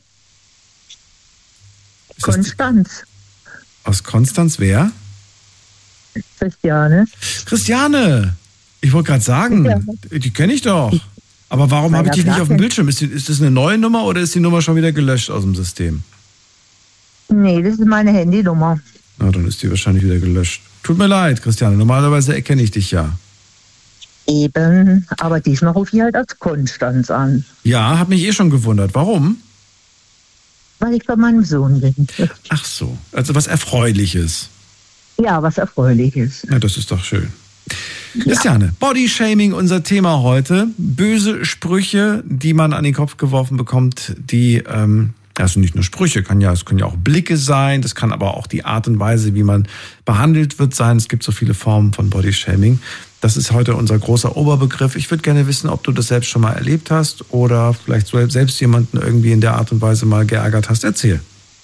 Ist das Konstanz. aus Konstanz wer? Christiane. Christiane! Ich wollte gerade sagen, Ja. die kenne ich doch. Aber warum habe ich dich nicht auf dem Bildschirm? Ist, die, ist das eine neue Nummer oder ist die Nummer schon wieder gelöscht aus dem System? Nee, das ist meine Handynummer. Na, dann ist die wahrscheinlich wieder gelöscht. Tut mir leid, Christiane. Normalerweise erkenne ich dich ja. Eben, aber diesmal rufe ich halt als Konstanz an, Ja, habe mich eh schon gewundert. Warum? weil ich bei meinem Sohn bin. Ach so, also was Erfreuliches. Ja, was Erfreuliches. Na, das ist doch schön. Christiane, Bodyshaming, unser Thema heute. Böse Sprüche, die man an den Kopf geworfen bekommt, die, ähm, also nicht nur Sprüche, kann ja, es können ja auch Blicke sein, das kann aber auch die Art und Weise, wie man behandelt wird, sein. Es gibt so viele Formen von Bodyshaming. Das ist heute unser großer Oberbegriff. Ich würde gerne wissen, ob du das selbst schon mal erlebt hast oder vielleicht selbst jemanden irgendwie in der Art und Weise mal geärgert hast. Erzähl.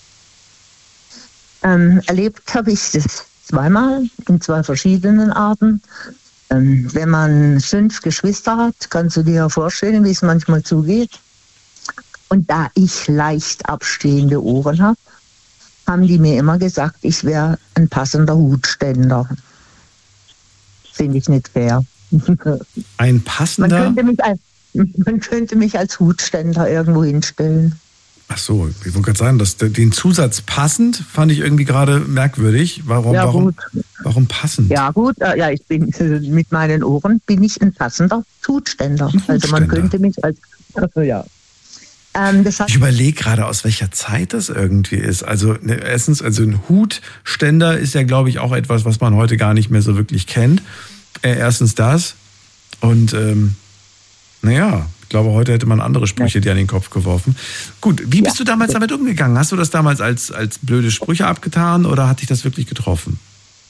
Ähm, erlebt habe ich das zweimal in zwei verschiedenen Arten. Ähm, wenn man fünf Geschwister hat, kannst du dir ja vorstellen, wie es manchmal zugeht. Und da ich leicht abstehende Ohren habe, haben die mir immer gesagt, ich wäre ein passender Hutständer. Finde ich nicht fair. Ein Man passender... könnte mich als, man könnte mich als Hutständer irgendwo hinstellen. Ach so, ich wollte gerade sagen, dass den Zusatz passend fand ich irgendwie gerade merkwürdig. Warum, Ja, warum, gut. warum passend? Ja gut, äh, ja, ich bin äh, mit meinen Ohren bin ich ein passender Hutständer. Ein Also man Hutständer. könnte mich als also, ja. Ähm, das hat, Ich überlege gerade, aus welcher Zeit das irgendwie ist. Also ne, erstens, also ein Hutständer ist ja, glaube ich, auch etwas, was man heute gar nicht mehr so wirklich kennt. Äh, erstens das. Und ähm, naja, ich glaube, heute hätte man andere Sprüche dir an den Kopf geworfen. Gut, wie bist Ja. du damals damit umgegangen? Hast du das damals als, als blöde Sprüche abgetan oder hat dich das wirklich getroffen?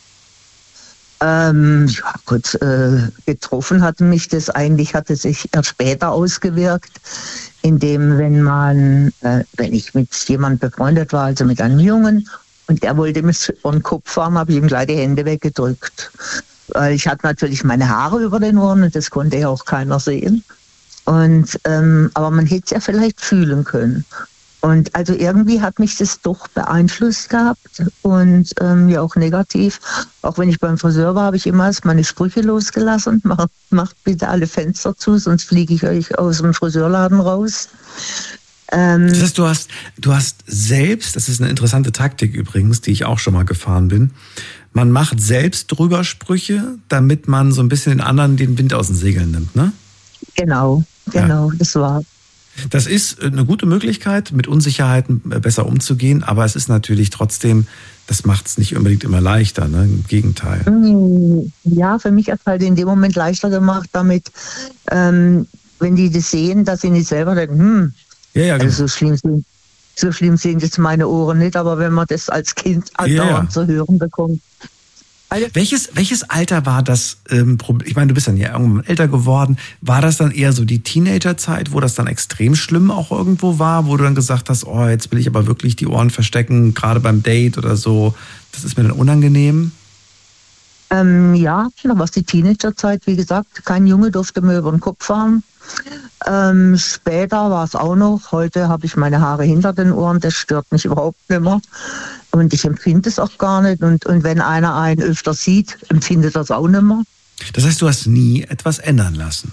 ähm, ja gut, äh, getroffen hat mich das eigentlich, hatte sich erst später ausgewirkt, indem wenn man, äh, wenn ich mit jemandem befreundet war, also mit einem Jungen, und der wollte mich vor den Kopf fahren, habe ich ihm gleich die Hände weggedrückt. Weil ich hatte natürlich meine Haare über den Ohren und das konnte ja auch keiner sehen. Und, ähm, aber man hätte es ja vielleicht fühlen können. Und also irgendwie hat mich das doch beeinflusst gehabt und ähm, ja auch negativ. Auch wenn ich beim Friseur war, habe ich immer erst meine Sprüche losgelassen. Macht, macht bitte alle Fenster zu, sonst fliege ich euch aus dem Friseurladen raus. Ähm, Das heißt, du hast, du hast selbst, das ist eine interessante Taktik übrigens, die ich auch schon mal gefahren bin, man macht selbst drüber Sprüche, damit man so ein bisschen den anderen den Wind aus den Segeln nimmt, ne? genau, genau, das war. Das ist eine gute Möglichkeit, mit Unsicherheiten besser umzugehen, aber es ist natürlich trotzdem, das macht es nicht unbedingt immer leichter, ne? Im Gegenteil. Ja, für mich hat es halt in dem Moment leichter gemacht, damit, ähm, wenn die das sehen, dass sie nicht selber denken, hm, Ja, ja, genau. also so schlimm sind, so schlimm sind jetzt meine Ohren nicht, aber wenn man das als Kind andauernd Ja. zu hören bekommt. Also, Welches, welches Alter war das ähm, Problem? Ich meine, du bist dann ja irgendwann älter geworden. War das dann eher so die Teenagerzeit, wo das dann extrem schlimm auch irgendwo war, wo du dann gesagt hast, oh, jetzt will ich aber wirklich die Ohren verstecken, gerade beim Date oder so. Das ist mir dann unangenehm. ähm, ja, da war es die Teenagerzeit, wie gesagt, kein Junge durfte mir über den Kopf fahren. Ähm, später war es auch noch, heute habe ich meine Haare hinter den Ohren, das stört mich überhaupt nicht mehr. Und ich empfinde es auch gar nicht. Und, und wenn einer einen öfter sieht, empfindet er es auch nicht mehr. Das heißt, du hast nie etwas ändern lassen.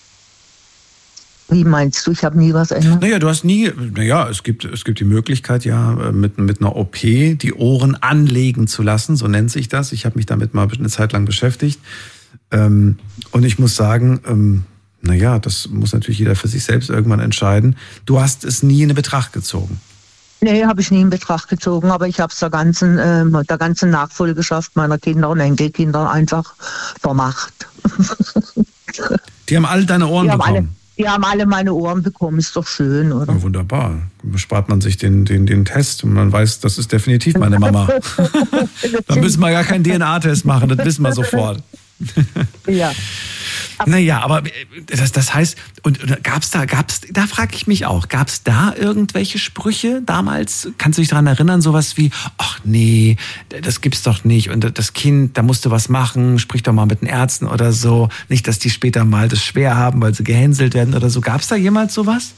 Wie meinst du, ich habe nie was ändert? Naja, du hast nie, naja, es gibt, es gibt die Möglichkeit, ja, mit, mit einer O P die Ohren anlegen zu lassen, so nennt sich das. Ich habe mich damit mal eine Zeit lang beschäftigt. Ähm, und ich muss sagen, ähm, naja, das muss natürlich jeder für sich selbst irgendwann entscheiden. Du hast es nie in Betracht gezogen. Nee, habe ich nie in Betracht gezogen, aber ich habe es der ganzen, äh, der ganzen Nachfolgeschaft meiner Kinder und Enkelkinder einfach vermacht. Die haben alle deine Ohren die haben bekommen? Alle, die haben alle meine Ohren bekommen, ist doch schön, oder? Ja, wunderbar. Spart man sich den, den, den Test und man weiß, das ist definitiv meine Mama. Dann müssen wir gar keinen D N A-Test machen, das wissen wir sofort. Ja. Naja, aber das, das heißt, und, und gab's da, gab's, da frage ich mich auch, gab es da irgendwelche Sprüche damals? Kannst du dich daran erinnern, sowas wie, ach nee, das gibt's doch nicht und das Kind, da musst du was machen, sprich doch mal mit den Ärzten oder so, nicht, dass die später mal das schwer haben, weil sie gehänselt werden oder so. Gab es da jemals sowas?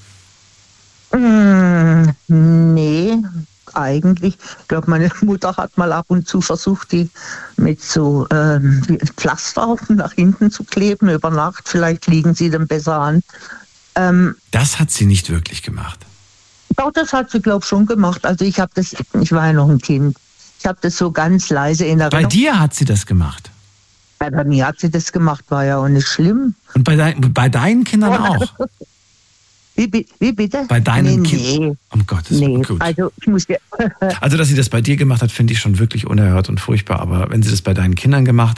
Mm, nee, eigentlich. Ich glaube, meine Mutter hat mal ab und zu versucht, die mit so ähm, Pflaster nach hinten zu kleben über Nacht. Vielleicht liegen sie dann besser an. Ähm, das hat sie nicht wirklich gemacht. Doch, das hat sie, glaube ich, schon gemacht. Also ich habe das, ich war ja noch ein Kind. Ich habe das so ganz leise in Erinnerung. Bei dir hat sie das gemacht? Ja, bei mir hat sie das gemacht, war ja auch nicht schlimm. Und bei, dein, bei deinen Kindern auch? Wie, wie bitte? Bei deinen nee, Kindern? Nee. Um Gottes Willen. Nee. Gut. Also, ich muss ja also, dass sie das bei dir gemacht hat, finde ich schon wirklich unerhört und furchtbar. Aber wenn sie das bei deinen Kindern gemacht